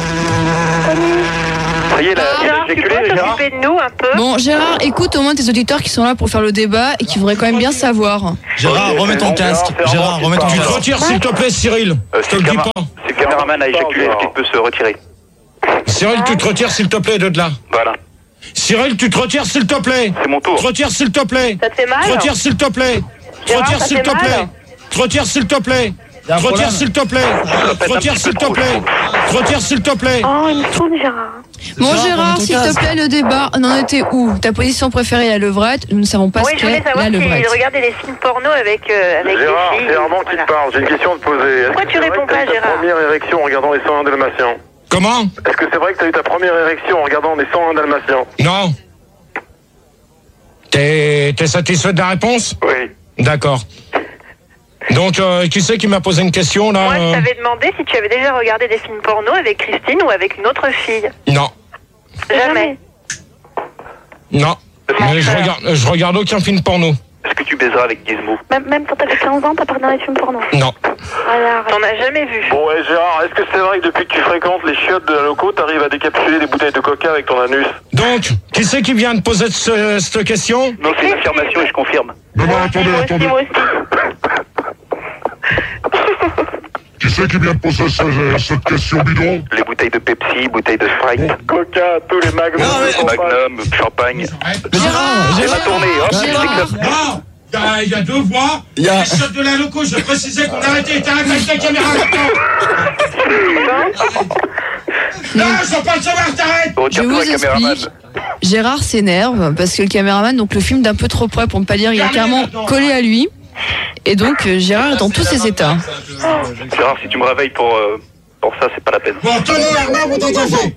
Ça y est, là, il a Gérard, tu éjaculé, peux Gérard. t'occuper de nous un peu? Bon, Gérard, écoute au moins tes auditeurs qui sont là pour faire le débat et qui voudraient quand même bien savoir. Gérard, Ok, remets c'est ton bon, casque. Gérard, c'est Gérard, Armand qui remets ton te Tu parle. te casque. retires, s'il te plaît, Cyril. Euh, Je te si le le dis caméra- pas. si le caméraman a éjaculé, est-ce qu'il peut se retirer? Cyril, tu te retires, s'il te plaît, de là. Voilà. Cyril, tu te retires, s'il te plaît. C'est mon tour. Tu te retires, s'il te plaît. Ça te fait mal? Tu te retires, s'il te plaît. Tu te Gérard, retires, ça s'il fait te mal plaît. Tu te retires, s'il te plaît. Tu te retires, s'il te plaît. Tu te retires, s'il te plaît. Tu te retires, s'il te plaît. Oh, il me tourne, Gérard. Bon, Gérard, Gérard, remets ton s'il te casque. plaît, le débat, on en était où? Ta position préférée, la levrette. Nous ne savons pas Oui, ce je voulais qu'est savoir la levrette. s'il regardait les films porno avec, euh, avec Gérard, des filles. c'est Armand qui Voilà. te parle. J'ai une question à te poser. Est-ce Pourquoi que tu c'est vrai réponds que t'as pas, eu ta Gérard? première érection en regardant les cent un Dalmatiens? Comment? Est-ce que c'est vrai que t'as eu ta première érection en regardant les cent un Dalmatiens? Non. T'es t'es satisfait de la réponse? Oui. D'accord. Donc, euh, qui c'est qui m'a posé une question, là? Moi, je euh t'avais demandé si tu avais déjà regardé des films porno avec Christine ou avec une autre fille. Non. Jamais. Non. Mais je regarde, je regarde aucun film porno. Est-ce que tu baiseras avec Gizmo? Même, même quand t'avais quinze ans, t'as pas regardé des films porno. Non. Voilà, t'en as jamais vu. Bon, ouais, Gérard, est-ce que c'est vrai que depuis que tu fréquentes les chiottes de la loco, t'arrives à décapsuler des bouteilles de coca avec ton anus? Donc, qui c'est qui vient de poser ce- cette question? Non, c'est une affirmation et je confirme. Non, non, attendez, Moi aussi, attendez. moi aussi. Qui c'est qui vient de poser ce- cette question bidon? Les bouteilles de Pepsi, bouteilles de Sprite, Coca, tous les magnums. Non, mais- champagne. Magnum, champagne. Mais Gérard, C'est ma Gérard. tournée, hop, Gérard. c'est que- Non. Il y a- il y a deux voix. Il y a- Les shots de la loco, je précisais qu'on arrêtait. T'arrêtes avec ta caméra maintenant. Non, je veux pas le savoir, t'arrêtes. Je Retire-toi, vous caméraman. explique. Gérard s'énerve parce que le caméraman, donc le film d'un peu trop près pour ne pas dire, il est carrément collé à lui. Et donc euh, Gérard est dans tous ses états. Gérard, si tu me réveilles pour, euh, pour ça, c'est pas la peine. Bon, Tony, Armand, vous dégagez.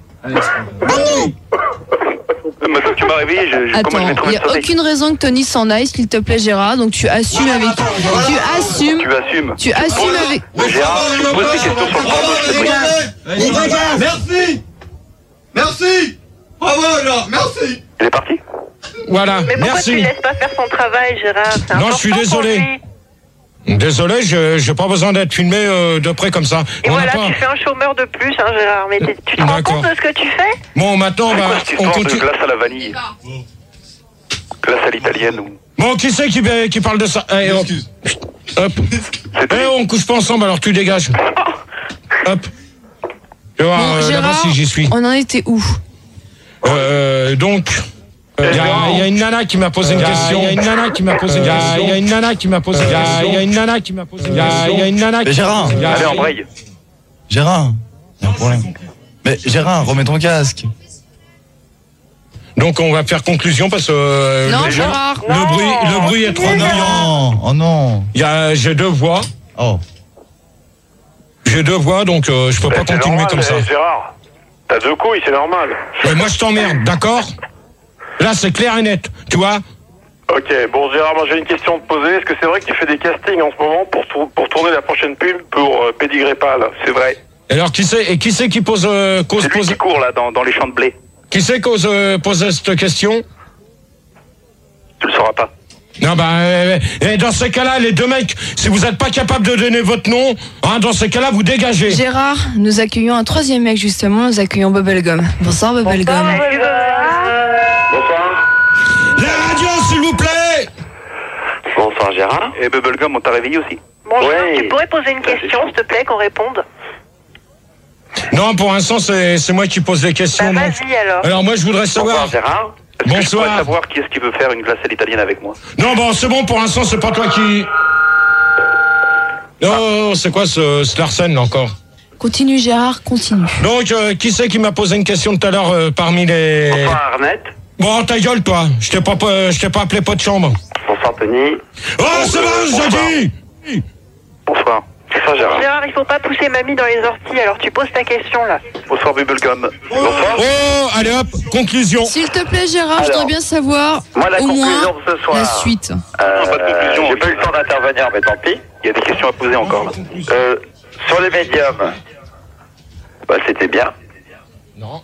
Euh, Maintenant que tu m'as réveillé, je, je, comment je Attends, vais il trouver n'y le a sommeil? aucune raison que Tony s'en aille, s'il te plaît Gérard. Donc tu assumes avec. Tu assumes. Tu assumes. Tu assumes avec. Gérard, tu me poses des questions sur le porno, je te prie. Merci. Merci. Bravo, alors, merci. Il est parti? Voilà, Mais pourquoi tu merci. laisses pas faire son travail, Gérard? C'est Non, je suis important pour désolé. lui. Désolé, je j'ai pas besoin d'être filmé euh, de près comme ça. Et On a voilà, pas- tu fais un chômeur de plus, hein, Gérard. Mais t'es- tu te rends D'accord. compte de ce que tu fais? Bon, maintenant, C'est bah, quoi cette on histoire de continue. glace à la vanille? Glace à l'italienne ou... Bon, qui c'est qui, qui parle de ça? Eh, hop. Hop. Eh, on couche pas ensemble, alors tu dégages. Hop. Tu vois, Bon, euh, d'abord Gérard, si j'y suis. on en était où? Euh, donc, il y, a- il y a une nana qui m'a posé une question. Il y a une nana qui m'a posé une question. Il y a une nana qui m'a posé une question. Il y a une nana qui m'a posé une question. Il y a une nana Mais qui Gérard, Il y a- Allez, embraye. Gérard, il y a un problème. Mais Gérard, remets ton casque. Donc on va faire conclusion parce que euh, Non, le, Gérard. le bruit, le bruit est trop Oh bruyant. non, oh non. Il y a, j'ai deux voix. Oh. J'ai deux voix, donc euh, je peux pas C'est continuer normal, comme ça. eh, Gérard, t'as deux couilles, c'est normal. Mais moi je t'emmerde, d'accord? Là c'est clair et net, tu vois? Ok, bon Gérard, moi j'ai une question à te poser. Est-ce que c'est vrai que tu fais des castings en ce moment pour, tour- pour tourner la prochaine pub pour euh, Pédigré Pâle? C'est vrai. Alors qui c'est et qui c'est qui pose euh, cause C'est lui pose qui court là dans, dans les champs de blé. qui c'est cause euh, pose cette question? Tu le sauras pas. Non bah euh, et dans ces cas-là, les deux mecs, si vous n'êtes pas capable de donner votre nom, hein, dans ces cas-là, vous dégagez. Gérard, nous accueillons un troisième mec justement, nous accueillons Bubblegum. Bonsoir Bubblegum. La radio, s'il vous plaît. Bonsoir Gérard. Et Bubblegum, on t'a réveillé aussi. Bonjour, Ouais. tu pourrais poser une question, s'il te plaît, qu'on réponde? Non, pour l'instant, c'est c'est moi qui pose les questions. Bah, donc. vas-y, alors. Alors moi, je voudrais savoir. Bonsoir Gérard. Est-ce que je Bonsoir. pourrais savoir qui est-ce qui veut faire une glace à l'italienne avec moi? Non, bon, c'est bon, pour l'instant, c'est pas toi qui. Non, c'est quoi ce, ce Larsen là, encore? Continue Gérard, continue. Donc, euh, qui c'est qui m'a posé une question tout à l'heure euh, parmi les. Bonsoir Arnett. Bon, ta gueule, toi. Je t'ai pas, pas- je t'ai pas appelé pas de chambre. Bonsoir Tony. Oh, c'est bon, bonsoir. j'ai dit. Bonsoir. Bonsoir Gérard. Gérard, il faut pas pousser mamie dans les orties, alors tu poses ta question là. Bonsoir Bubblegum. Bonsoir. Oh, allez hop, conclusion. S'il te plaît, Gérard, Alors, je voudrais bien savoir moi, la au conclusion moins de ce soir. la suite. Euh, pas de conclusion. J'ai pas eu le temps d'intervenir, mais tant pis. Il y a des questions à poser encore. Là. Euh, sur les médiums, bah, c'était bien. Non.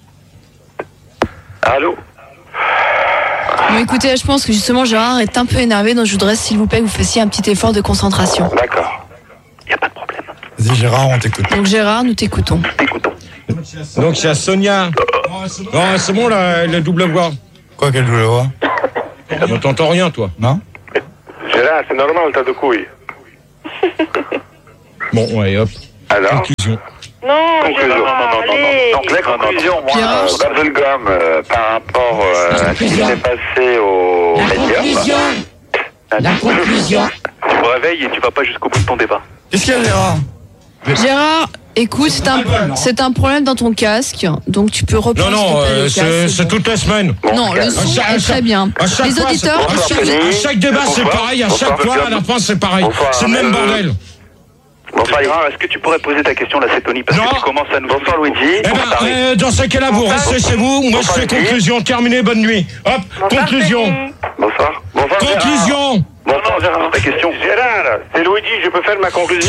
Allô? Bon, écoutez, je pense que justement Gérard est un peu énervé, donc je voudrais s'il vous plaît que vous fassiez un petit effort de concentration. D'accord. Il n'y a pas de problème. Vas-y Gérard, on t'écoute. Donc Gérard, nous t'écoutons. T'écoutons. Donc il y a Sonia. Non, c'est bon là, la double voix. Quoi, quelle double voix? Ne t'entends rien, toi. Non? Gérard, c'est normal, t'as de couilles. Bon, ouais, hop. Alors? Conclusion. Non, Conclusion. Gérard, Non, non, non, non, allez. non. Donc la conclusion, moi, Gérard, euh, Bubblegum, euh, par rapport euh, à ce qui s'est passé au médium. La conclusion. Tu me réveilles et tu vas pas jusqu'au bout de ton débat. Qu'est-ce qu'il y a Gérard? Gérard, écoute, c'est un, c'est un problème dans ton casque, donc tu peux Non, reprendre non, s'il te plaît, euh, le c'est casque, c'est bon. toutes les semaines. Non, le son À chaque- à est chaque- très bien. À chaque Les fois, auditeurs, c'est- à chaque, à chaque débat, c'est Bonsoir. pareil. À Bonsoir, chaque fois, à Bubblegum. la fin, c'est pareil. Bonsoir, C'est le même euh, bordel. Bonsoir Gérard, est-ce que tu pourrais poser ta question là, c'est Tony, parce Non. que tu commences à nous... Bonsoir Luigi. Eh ben, euh, dans ce cas-là, vous restez chez vous. Moi, je fais conclusion. Terminé, bonne nuit. Hop, conclusion. Bonsoir. Bonsoir Gérard. Conclusion. Bonsoir Gérard, ta question. Gérard, c'est Luigi, je peux faire ma conclusion.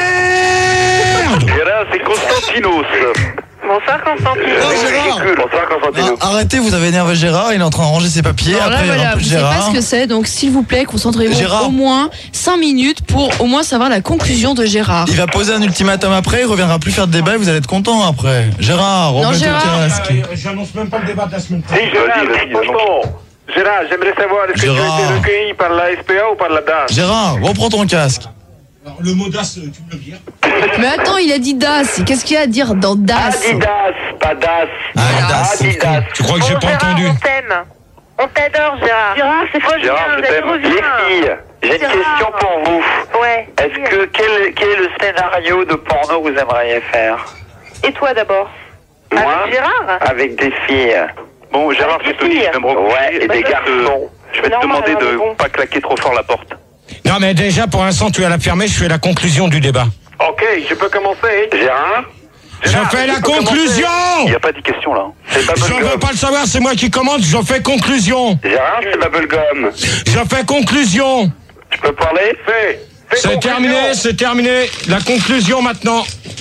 Merde. Gérard, c'est Constantinos. Bonsoir Constantine. Oh, Gérard. Bonsoir Constantinos. Ah, arrêtez, vous avez énervé Gérard, il est en train de ranger ses papiers. Alors là, Après, il y aura voilà, plus vous de savez pas Gérard. ce que c'est, donc s'il vous plaît, concentrez-vous Gérard. au moins cinq minutes pour au moins savoir la conclusion de Gérard. Il va poser un ultimatum après, il reviendra plus faire de débat et vous allez être content après. Gérard, Non, remets Gérard. ton casque. J'annonce même pas le débat de la semaine Si, Gérard, Vas-y, vas-y, franchement. Gérard, j'aimerais savoir, est-ce que tu as Gérard. été recueilli par la S P A ou par la D A S? Gérard, reprends ton casque. Alors, le mot d'as, tu me le vires. Mais attends, il a dit D A S. Qu'est-ce qu'il y a à dire dans D A S? Adidas, pas D A S. Adidas. Adidas. Tu crois que j'ai Bon, pas Gérard, entendu? on t'aime. On t'adore, Gérard. Gérard, c'est quoi, Gérard, je t'aime. Les filles, j'ai une Gérard. question pour vous. Ouais. Est-ce que quel, quel est le scénario de porno que vous aimeriez faire? Et toi d'abord? Moi, Avec Gérard? avec des filles. Bon, Gérard, Avec c'est des Tony, filles. je vais me recoucher. Ouais, et Bah, des je- garçons. Je vais te Normal, demander alors, de bon. pas claquer trop fort la porte. Non, mais déjà, pour l'instant, tu vas la fermer. Je fais la conclusion du débat. Ok, je peux commencer. Gérard, Je fais la conclusion. il n'y a pas de question là. C'est Je veux Bubblegum. pas le savoir, c'est moi qui commande. Je fais conclusion. Gérard, c'est Bubblegum. Je fais conclusion. Je peux parler? Fais. Fais C'est conclusion. terminé, c'est terminé. La conclusion maintenant.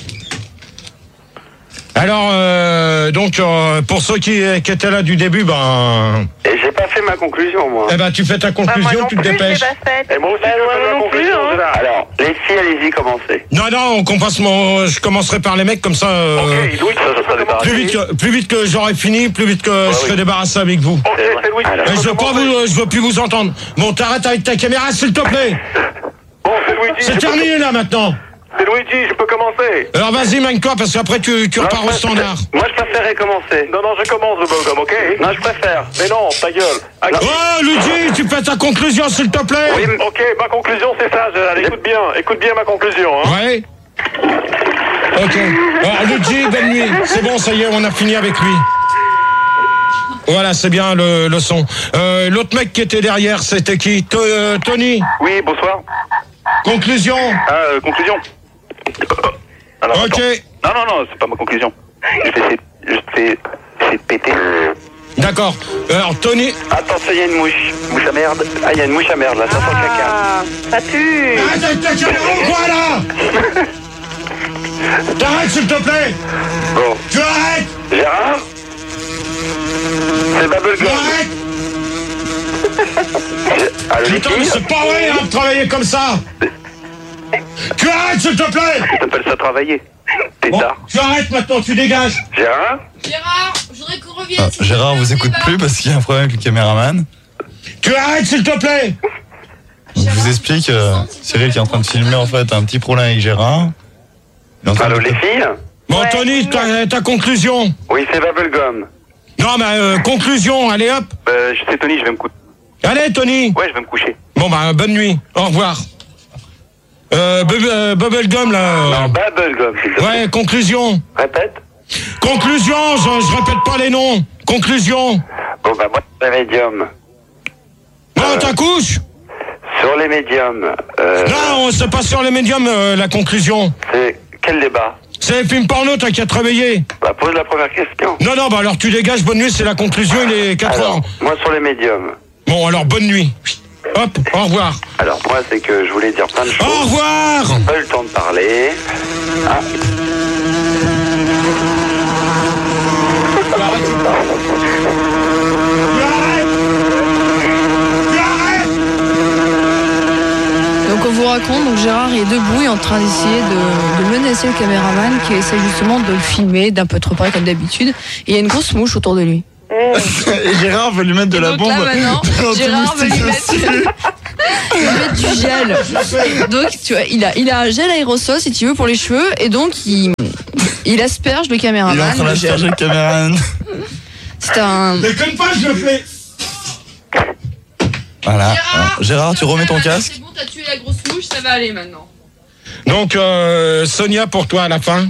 Alors, euh, donc, euh, pour ceux qui, qui étaient là du début, ben, Et j'ai pas fait ma conclusion, moi. eh ben, tu fais ta Bah, moi conclusion, non tu te plus, je l'ai dépêches. pas faite. Et moi aussi, Bah, je vais moi faire non ma plus, conclusion, hein. Gérard. Alors, les filles, allez-y, commencez. Non, non, on commence mon, je commencerai par les mecs comme ça. euh, Ok, Louis, ça, ça sera débarrassé. plus vite, que, plus vite que j'aurai fini, plus vite que je oui. serai débarrassé avec vous. Ok, c'est Louis. Alors. je Mais peux je veux pas commencer. vous, je veux plus vous entendre. Bon, t'arrêtes avec ta caméra, s'il te plaît. Bon, c'est Luigi. C'est je peux- terminé là maintenant. C'est Luigi, je peux commencer. Alors vas-y, mène-toi parce qu'après tu, tu repars Non, au je préfère- standard. Moi, je préférais commencer. Non, non, je commence le Bubblegum, ok? Non, je préfère. Mais non, ta gueule. Ah, Oh, Luigi, tu fais ta conclusion, s'il te plaît. Oui, ok, ma conclusion c'est ça, Gérard. Écoute bien, écoute bien ma conclusion. Hein. Ouais. Ok. Alors, Luigi, bonne nuit. C'est bon, ça y est, on a fini avec lui. Voilà, c'est bien le, le son. Euh, L'autre mec qui était derrière, c'était qui? To- euh, Tony. Oui, bonsoir. Conclusion. Ah, euh, conclusion. Alors, Ok. attends. Non, non, non, c'est pas ma conclusion. Je vais essayer, je vais essayer de péter. D'accord. Alors, Tony. Attention, il y a une mouche. Mouche à merde. Ah, il y a une mouche à merde là, ça sent le caca. Ah, ça pue. Arrête avec ta caméra ou quoi là? T'arrêtes, s'il te plaît. Bon. Tu arrêtes. Gérard? C'est Tu Bubblegum. arrêtes. Allô, les Putain, mais filles? c'est pas vrai, hein, de travailler comme ça. Tu arrêtes, s'il te plaît. T'appelles ça travailler? Bon, Pétard. tu arrêtes maintenant, tu dégages. Gérard? Gérard, je voudrais qu'on revienne. Ah, s'il te Gérard plaît, vous au écoute débat. plus parce qu'il y a un problème avec le caméraman. Tu arrêtes, s'il te plaît. Donc, je vous explique, euh, Cyril qui est en train de filmer en fait a un petit problème avec Gérard. Il est en train Allô, de- les filles? Bon, Ouais. Tony, ta, ta conclusion. Oui, c'est Bubblegum. Non, mais euh, conclusion, allez hop. Euh, je sais, Tony, je vais me coucher. Allez, Tony. Ouais, je vais me coucher. Bon, bah, bonne nuit. Au revoir. Euh, Bub- euh, Bubblegum, là. euh, Non, Bubblegum, s'il te plaît. Ouais, conclusion. Répète. Conclusion, je, je répète pas les noms. Conclusion. Bon, bah, moi, c'est Medium. Bon, ta couche. Sur les médiums. Euh... Non, c'est pas sur les médiums euh, la conclusion. C'est quel débat? C'est les films porno, t'as qu'à te réveiller. Bah, pose la première question. Non, non, bah alors tu dégages, bonne nuit, c'est la conclusion, il est quatre heures. Moi, sur les médiums. Bon, alors bonne nuit. Hop, au revoir. Alors, moi, c'est que je voulais dire plein de choses. Au revoir. J'ai pas eu le temps de parler. Ah. Donc on vous raconte, donc Gérard est debout et en train d'essayer de, de menacer le caméraman qui essaie justement de le filmer d'un peu trop près comme d'habitude. Et il y a une grosse mouche autour de lui. Et Gérard veut lui mettre de et la donc bombe. Là, maintenant, Gérard veut lui mettre, il veut mettre du gel. Donc tu vois, il a, il a un gel aérosol si tu veux pour les cheveux et donc il, il asperge le caméraman. Il est en train d'asperger le caméraman. C'est un... Déconne pas, je le fais. Voilà. Alors, Gérard, tu remets ton casque. C'est bon, t'as tué la grosse mouche, ça va aller maintenant. Donc, euh, Sonia, pour toi, à la fin.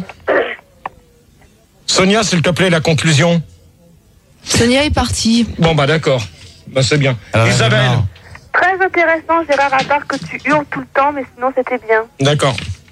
Sonia, s'il te plaît, la conclusion. Sonia est partie. Bon, bah d'accord. Bah c'est bien. Alors, Isabelle. non. Très intéressant, Gérard, à part que tu hurles tout le temps, mais sinon c'était bien. D'accord.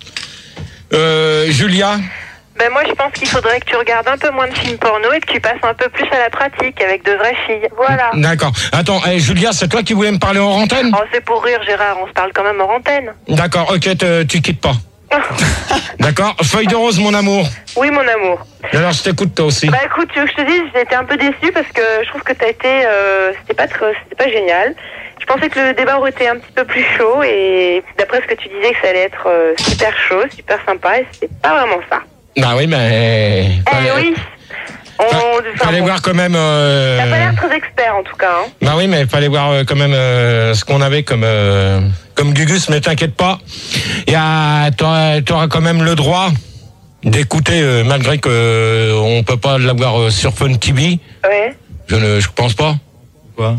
Euh, Julia. Ben moi, je pense qu'il faudrait que tu regardes un peu moins de films porno et que tu passes un peu plus à la pratique avec de vraies filles. Voilà. D'accord. Attends, eh, Julia, c'est toi qui voulais me parler en antenne? Oh, c'est pour rire, Gérard. On se parle quand même en antenne. D'accord, ok, te- tu quittes pas. D'accord. Feuille de rose, mon amour. Oui, mon amour. Alors, je t'écoute toi aussi. Bah écoute, tu veux que je te dise, j'ai été un peu déçue parce que je trouve que t'as été, euh, c'était pas très, c'était pas génial. Je pensais que le débat aurait été un petit peu plus chaud et d'après ce que tu disais que ça allait être euh, super chaud, super sympa et c'était pas vraiment ça. Bah oui, mais... Eh oui. On, enfin, Fallait bon, voir quand même... euh, T'as pas l'air très expert en tout cas. Hein. Bah oui, mais il fallait voir euh, quand même euh, ce qu'on avait comme euh, comme Gugus, mais t'inquiète pas. Il y a, t'auras, t'auras quand même le droit d'écouter, euh, malgré que euh, on peut pas l'avoir euh, sur Fun T V. Ouais. Je ne, je pense pas. Quoi?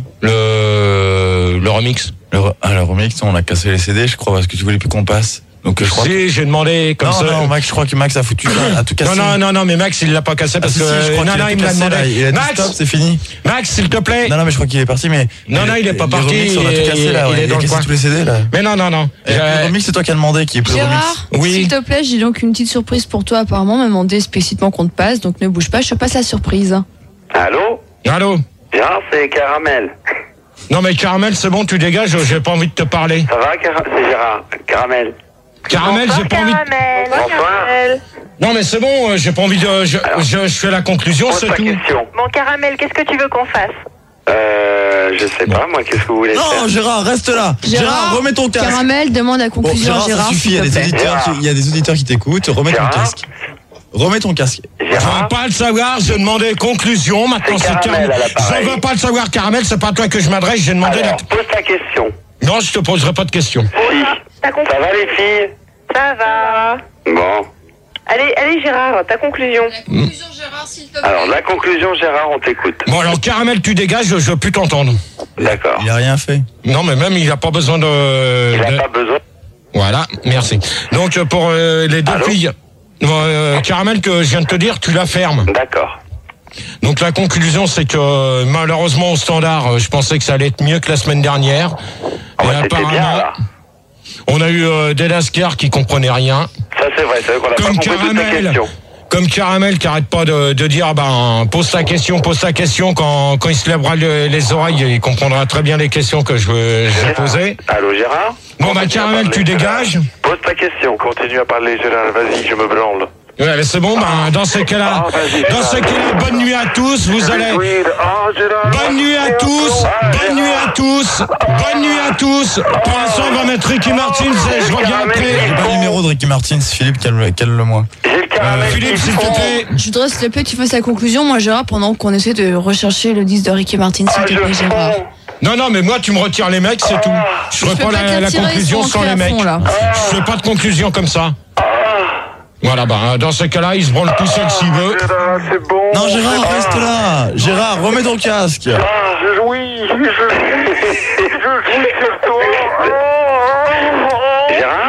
Le le remix. Le, re- ah, le remix, on a cassé les C D, je crois, parce que tu voulais plus qu'on passe. Donc je crois. Si, que... j'ai demandé comme non, ça. non, Max, je crois que Max a foutu, a tout cassé. Non, non, non, non, mais Max, il l'a pas cassé parce ah, si, que. si, je crois non, qu'il non, a il tout me l'a cassé, demandé. là. Il a dit Max, stop, c'est fini. Max, s'il te plaît. Non, non, mais je crois qu'il est parti, mais. Non, non, il est pas parti. Le remix, on a il- tout cassé, là. il Ouais. est Il dans a le cassé coin. tous les C D, là. Mais non, non, non. Et Euh, le remix, c'est toi qui as demandé, qui est plus le remix. Gérard, Oui. s'il te plaît, j'ai donc une petite surprise pour toi. Apparemment, on m'a demandé explicitement qu'on te passe, donc ne bouge pas, je te passe la surprise. Allô? Allô? Gérard, c'est Caramel. Non, mais Caramel, c'est bon, tu dégages, j'ai pas envie de te parler. Ça va, Car- c'est Gérard. Caramel. Caramel, j'ai pas envie de... Caramel. Bonsoir. Caramel. Non, mais c'est bon, euh, j'ai pas envie de... Je, Alors, je, je fais la conclusion, Pose c'est ta tout. question. Bon, Caramel, qu'est-ce que tu veux qu'on fasse? Euh, je sais pas, moi, qu'est-ce que vous voulez faire? Non, Gérard, reste là. Gérard, remets ton casque. Caramel demande la Bon, conclusion Gérard, à Gérard. ça suffit, il y a s'il te des plaît. auditeurs qui, il y a des auditeurs qui t'écoutent. Remets ton Gérard. casque. Remets ton casque. Je veux pas le savoir, j'ai demandé conclusion, maintenant C'est c'est Caramel à l'appareil. Je veux pas le savoir, Caramel, c'est pas à toi que je m'adresse, j'ai demandé... Alors, la- pose ta question. Non, je te poserai pas de questions. Si. Ta conclusion. Ça va, les filles? Ça va. Bon. Allez, allez, Gérard, ta conclusion. Conclusion, Gérard, s'il te plaît. Alors, la conclusion, Gérard, on t'écoute. Bon, alors, Caramel, tu dégages, je veux plus t'entendre. D'accord. Il a rien fait. Non, mais même, il a pas besoin de... Il n'a de- pas besoin. Voilà, merci. Donc, euh, pour euh, les deux Allô filles... Euh, Caramel, que je viens de te dire, tu la fermes. D'accord. Donc la conclusion, c'est que euh, malheureusement au standard, euh, je pensais que ça allait être mieux que la semaine dernière. Ah bah, Et c'était bien, là. on a eu euh, des lascars qui comprenaient rien. Ça, c'est vrai, c'est vrai qu'on n'a pas Comme compris toutes les Caramel, questions. comme Caramel qui arrête pas de, de dire, ben pose ta question, pose ta question. Quand, quand il se lèvera le- les oreilles, il comprendra très bien les questions que je veux, je vais poser. Allô, Gérard? Bon bah Caramel, tu dégages. Pose ta question. Continue à parler, Gérard, vas-y, je me branle. Ouais, c'est bon, ben dans ces cas-là, Ah, vas-y, dans ces cas-là, bonne nuit à tous. Vous allez. Ah, Gérard. Bonne nuit à tous, bonne nuit à tous, bonne nuit à tous. Pour l'instant, on va mettre Ricky Martin et je reviens J'ai après. pas le numéro de Ricky Martin, Philippe, calme- calme-le-moi. J'ai le Caramel. Philippe, s'il te plaît. Je voudrais, s'il te plaît, que tu fasses la conclusion, moi, Gérard, pendant qu'on essaie de rechercher le disque de Ricky Martin, s'il Ah, te je plaît, Gérard. fonds. Non, non, mais moi, tu me retires les mecs, c'est tout. Je ferai Je peux pas pas la, te la retirer, conclusion ils sont sans entrés les à mecs. fond, là. Je fais pas de conclusion comme ça. Voilà, bah, dans ce cas-là, il se branle tout seul s'il veut. Gérard, c'est bon. Non, Gérard, reste là. Gérard, remets ton casque. Ah, je jouis, je jouis, je jouis sur toi. Gérard?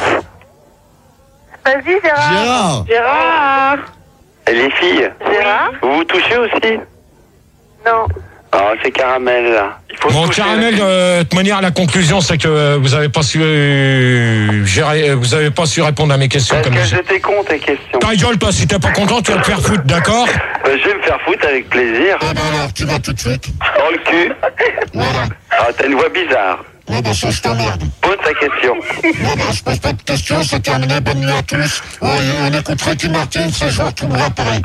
Vas-y, Gérard. Gérard. Gérard. Et les filles? Gérard. Vous vous touchez aussi? Non. Ah, c'est Caramel, là. Il faut Bon, Caramel, euh, de toute manière, la conclusion, c'est que euh, vous avez pas su, euh, gérer, vous avez pas su répondre à mes questions. Parce comme que je- j'étais con, tes questions. Ta gueule, toi, si t'es pas content, tu vas te faire foutre, d'accord? Euh, je vais me faire foutre avec plaisir. Ah bah alors, tu vas tout de suite. Dans le cul. Voilà. Ah, t'as une voix bizarre. Ah bah ça, je t'emmerde. Pose ta question. Non, non, je pose pas de questions, c'est terminé. Bonne nuit à tous. Oui, on écoute Ricky Martin, ce soir, tout me pareil.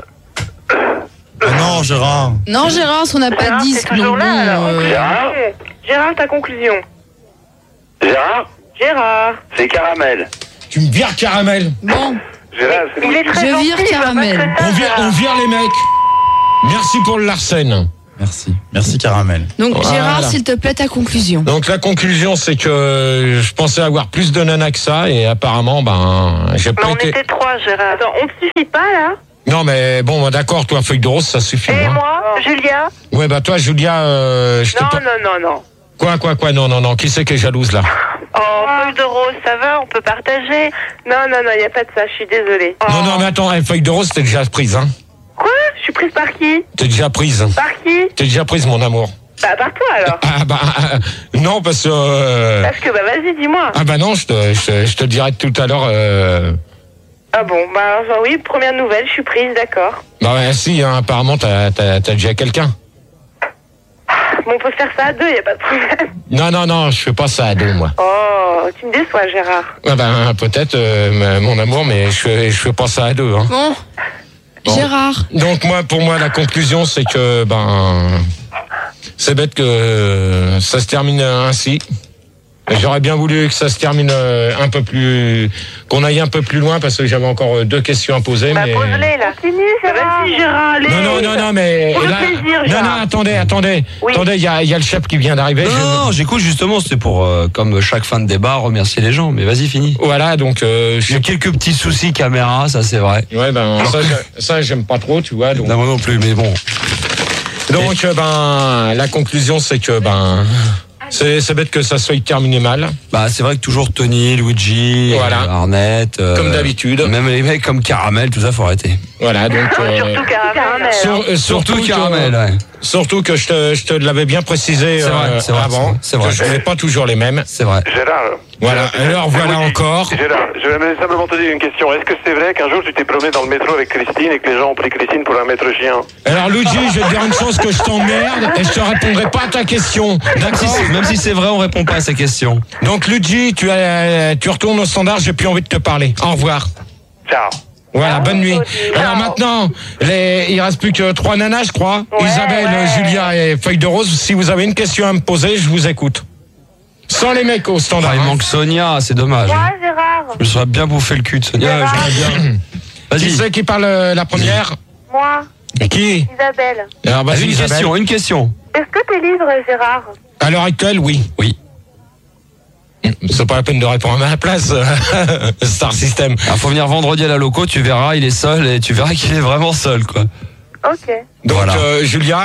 Ah non, Gérard. Non, Gérard, on n'a pas de disque. toujours donc là, bon, alors. euh, Gérard Gérard, ta conclusion. Gérard Gérard. C'est Caramel. Tu me vires Caramel. Bon, Gérard, c'est Il est très je gentil, vire il va Caramel. pas se On vire, on vire les mecs. Merci pour le Larsen. Merci. Merci, Caramel. donc Voilà. Gérard, s'il te plaît, ta conclusion. Donc la conclusion, c'est que euh, je pensais avoir plus de nanas que ça, et apparemment, ben, j'ai Mais pas on été. était trois, Gérard. Attends, on te suffit pas, là? Non, mais bon, d'accord, toi, feuille de rose, ça suffit. Et hein. moi, Julia? Ouais, bah toi, Julia, euh, je te Non, pa- non, non, non. Quoi, quoi, quoi, non, non, non, qui c'est qui est jalouse là? Oh, feuille de rose, ça va, on peut partager. Non, non, non, il n'y a pas de ça, je suis désolée. Oh. Non, non, mais attends, eh, feuille de rose, t'es déjà prise, hein? Quoi? Je suis prise par qui? T'es déjà prise. Par qui? T'es déjà prise, mon amour. Bah, par toi, alors. Ah bah, euh, non, parce que... euh, Parce que, bah, vas-y, dis-moi. Ah bah non, je te, je, te- je te dirai tout à l'heure... Euh... Ah bon, bah, enfin, oui, première nouvelle, je suis prise, d'accord. Bah ouais, si, hein, apparemment, t'as, t'as, t'as déjà quelqu'un. Bon, on peut faire ça à deux, il n'y a pas de problème. Non, non, non, je fais pas ça à deux, moi. Oh, tu me déçois, Gérard. Ah ben, peut-être, euh, mon amour, mais je fais, je fais pas ça à deux, hein. Bon, Bon. Gérard. Donc moi, pour moi, la conclusion, c'est que ben, c'est bête que ça se termine ainsi. J'aurais bien voulu que ça se termine euh, un peu plus, qu'on aille un peu plus loin, parce que j'avais encore euh, deux questions à poser. Bah, mais... pose-les, là. Continue, Gérard. Vas-y, Gérard, allez. Non, non, non, non, mais Pour le là, plaisir, non, Gérard. non, attendez, attendez, Oui. attendez, il y a, il y a le chef qui vient d'arriver. Non, je- non, non, j'écoute justement, c'était pour, euh, comme chaque fin de débat, remercier les gens. Mais vas-y, fini. Voilà, donc. Euh, Il y a quelques petits soucis caméra, ça c'est vrai. Ouais, ben ça, je- ça, j'aime pas trop, tu vois. Donc, Non, moi non plus, mais bon. donc euh, ben, la conclusion, c'est que ben, c'est, c'est bête que ça soit terminé mal. Bah, c'est vrai que toujours Tony, Luigi, Voilà. euh, Arnett. euh, Comme d'habitude. Même les mecs comme Caramel, tout ça, faut arrêter. Voilà, donc. euh, Surtout Caramel. sur- euh, Surtout que- Caramel, ouais. Surtout que je te, je te l'avais bien précisé C'est vrai, euh, c'est vrai, avant, c'est vrai. que je n'ai pas toujours les mêmes. C'est vrai. Gérard. Voilà, alors voilà encore. Gérard, je vais simplement te dire une question. Est-ce que c'est vrai qu'un jour tu t'es promené dans le métro avec Christine et que les gens ont pris Christine pour un maître chien? Alors Luigi, je vais te dire une chose, que je t'emmerde et je te répondrai pas à ta question. Même si, D'accord? c'est- même si c'est vrai, on répond pas à ces questions. Donc Luigi, tu, as, tu retournes au standard, j'ai plus envie de te parler. Au revoir. Ciao. Voilà, bonne nuit. Alors maintenant, les, il reste plus que trois nanas, je crois. Ouais, Isabelle, ouais. Julia et Feuille de Rose. Si vous avez une question à me poser, je vous écoute. Sans les mecs au standard. Ah, il hein. manque Sonia, c'est dommage. Moi, Gérard. Je me serais bien bouffé le cul de Sonia. Gérard. J'aimerais bien. Qui Vas-y. c'est qui parle euh, la première? Moi, Qui? Isabelle. Alors vas-y, Vas-y, une Isabelle. question, une question. Est-ce que t'es libre, Gérard? À l'heure actuelle, oui. Oui. C'est pas la peine de répondre à ma place, Star System. Il faut venir vendredi à la loco, tu verras, il est seul et tu verras qu'il est vraiment seul, quoi. Ok. Donc, Voilà. euh, Julia?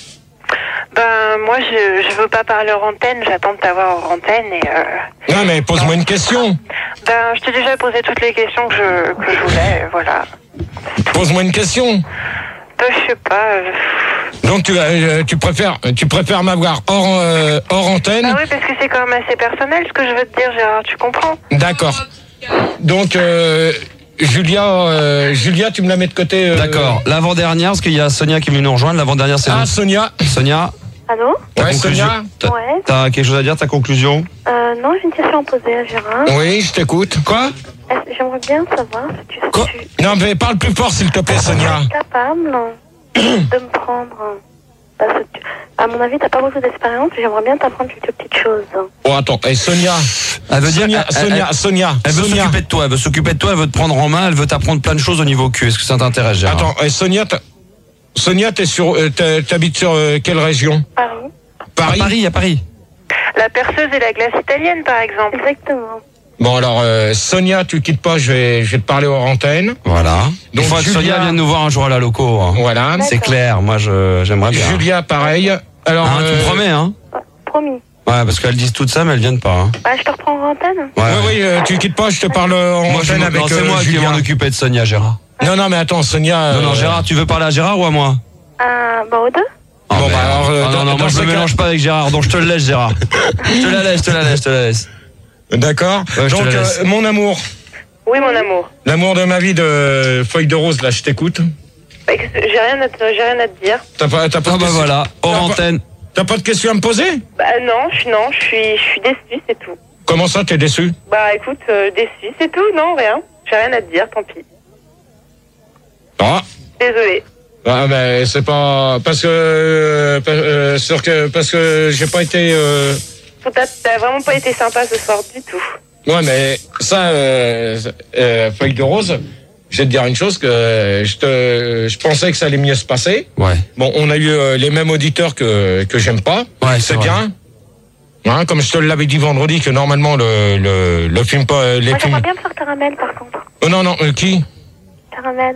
Ben, moi, je, je veux pas parler hors antenne, j'attends de t'avoir hors antenne et euh, Non, mais pose-moi une question. ben, je t'ai déjà posé toutes les questions que je, que je voulais, euh, voilà. Pose-moi une question. Ben, je sais pas. euh, Donc, tu, euh, tu préfères, tu préfères m'avoir hors, euh, hors antenne? Ah oui, parce que c'est quand même assez personnel ce que je veux te dire, Gérard, tu comprends? D'accord. Donc, euh, Julia, euh, Julia, tu me la mets de côté. euh, D'accord. L'avant-dernière, parce qu'il y a Sonia qui est venue nous rejoindre. L'avant-dernière, c'est Ah, nous. Sonia. Sonia, Allô? ta Ouais, conclusion. Sonia. T'as- Ouais. T'as quelque chose à dire, ta conclusion? Euh, non, j'ai une question à poser à Gérard. Oui, je t'écoute. Quoi? Est-ce- J'aimerais bien savoir si tu, Quoi? tu Non, mais parle plus fort, s'il te plaît, Sonia. es capable de me prendre. Parce que, tu- à mon avis, t'as pas beaucoup d'expérience, j'aimerais bien t'apprendre quelques petites choses. Oh, attends. Et Sonia. Elle veut dire, Sonia, elle- Sonia, elle- Sonia. Elle veut Sonia. s'occuper de toi, elle veut s'occuper de toi, elle veut te prendre en main, elle veut t'apprendre plein de choses au niveau cul. Est-ce que ça t'intéresse, Gérard? Attends, et Sonia, t'as- Sonia, t'es sur, euh, t'es- t'habites sur euh, quelle région? Paris. Paris. À Paris, à Paris. La perceuse et la glace italienne, par exemple. Exactement. Bon, alors, euh, Sonia, tu quittes pas, je vais, je vais te parler hors antenne. Voilà. Il Donc, faut que Julia- Sonia vienne nous voir un jour à la loco. hein. Voilà. C'est clair, moi je j'aimerais bien. Julia, pareil. Alors, Hein, tu euh, me promets, hein? Promis. Ouais, parce qu'elles disent tout ça, mais elles viennent pas. Hein. Bah, je te reprends en antenne. Ouais. Oui, oui, euh, tu quittes pas, je te parle en Moi, je antenne m'en- avec non, c'est euh, moi qui vais Julia. m'en occuper de Sonia, Gérard. Non, non, mais attends, Sonia. Non, non, euh, Gérard, tu veux parler à Gérard ou à moi? Euh, bah, aux deux. Ah, Bon, mais- bah, alors, euh, ah, dans- non, non, dans moi je ce me cas- mélange pas avec Gérard, donc je te le laisse, Gérard. Je te la laisse, je te la laisse, je te la laisse. D'accord. Ouais, je te Donc, la laisse. euh, mon amour, Oui, mon amour. l'amour de ma vie de Feuille de Rose, là, je t'écoute. Bah, écoute, J'ai rien, à te- j'ai rien à te dire. T'as pas, t'as pas Ah de bah question- voilà, hors t'as pas- antenne. T'as pas de questions à me poser? Bah non, je, non, je suis, je suis déçue, c'est tout. Comment ça, t'es déçu? Bah écoute, euh, déçue, c'est tout, non, rien. J'ai rien à te dire, tant pis. Ah. Désolée. Ah, mais c'est pas parce que euh, pa- euh, sur que parce que j'ai pas été. Euh... T'as t'as vraiment pas été sympa ce soir du tout. Ouais, mais ça, euh, euh, Feuille de Rose. Je vais te dire une chose que je te, je pensais que ça allait mieux se passer. Ouais. Bon, on a eu euh, les mêmes auditeurs que que j'aime pas. Ouais, c'est c'est bien. Hein, comme je te l'avais dit vendredi que normalement le le, le film pas les Moi, films. j'aimerais bien me faire caramel, par contre. Oh non non euh, qui? Caramel.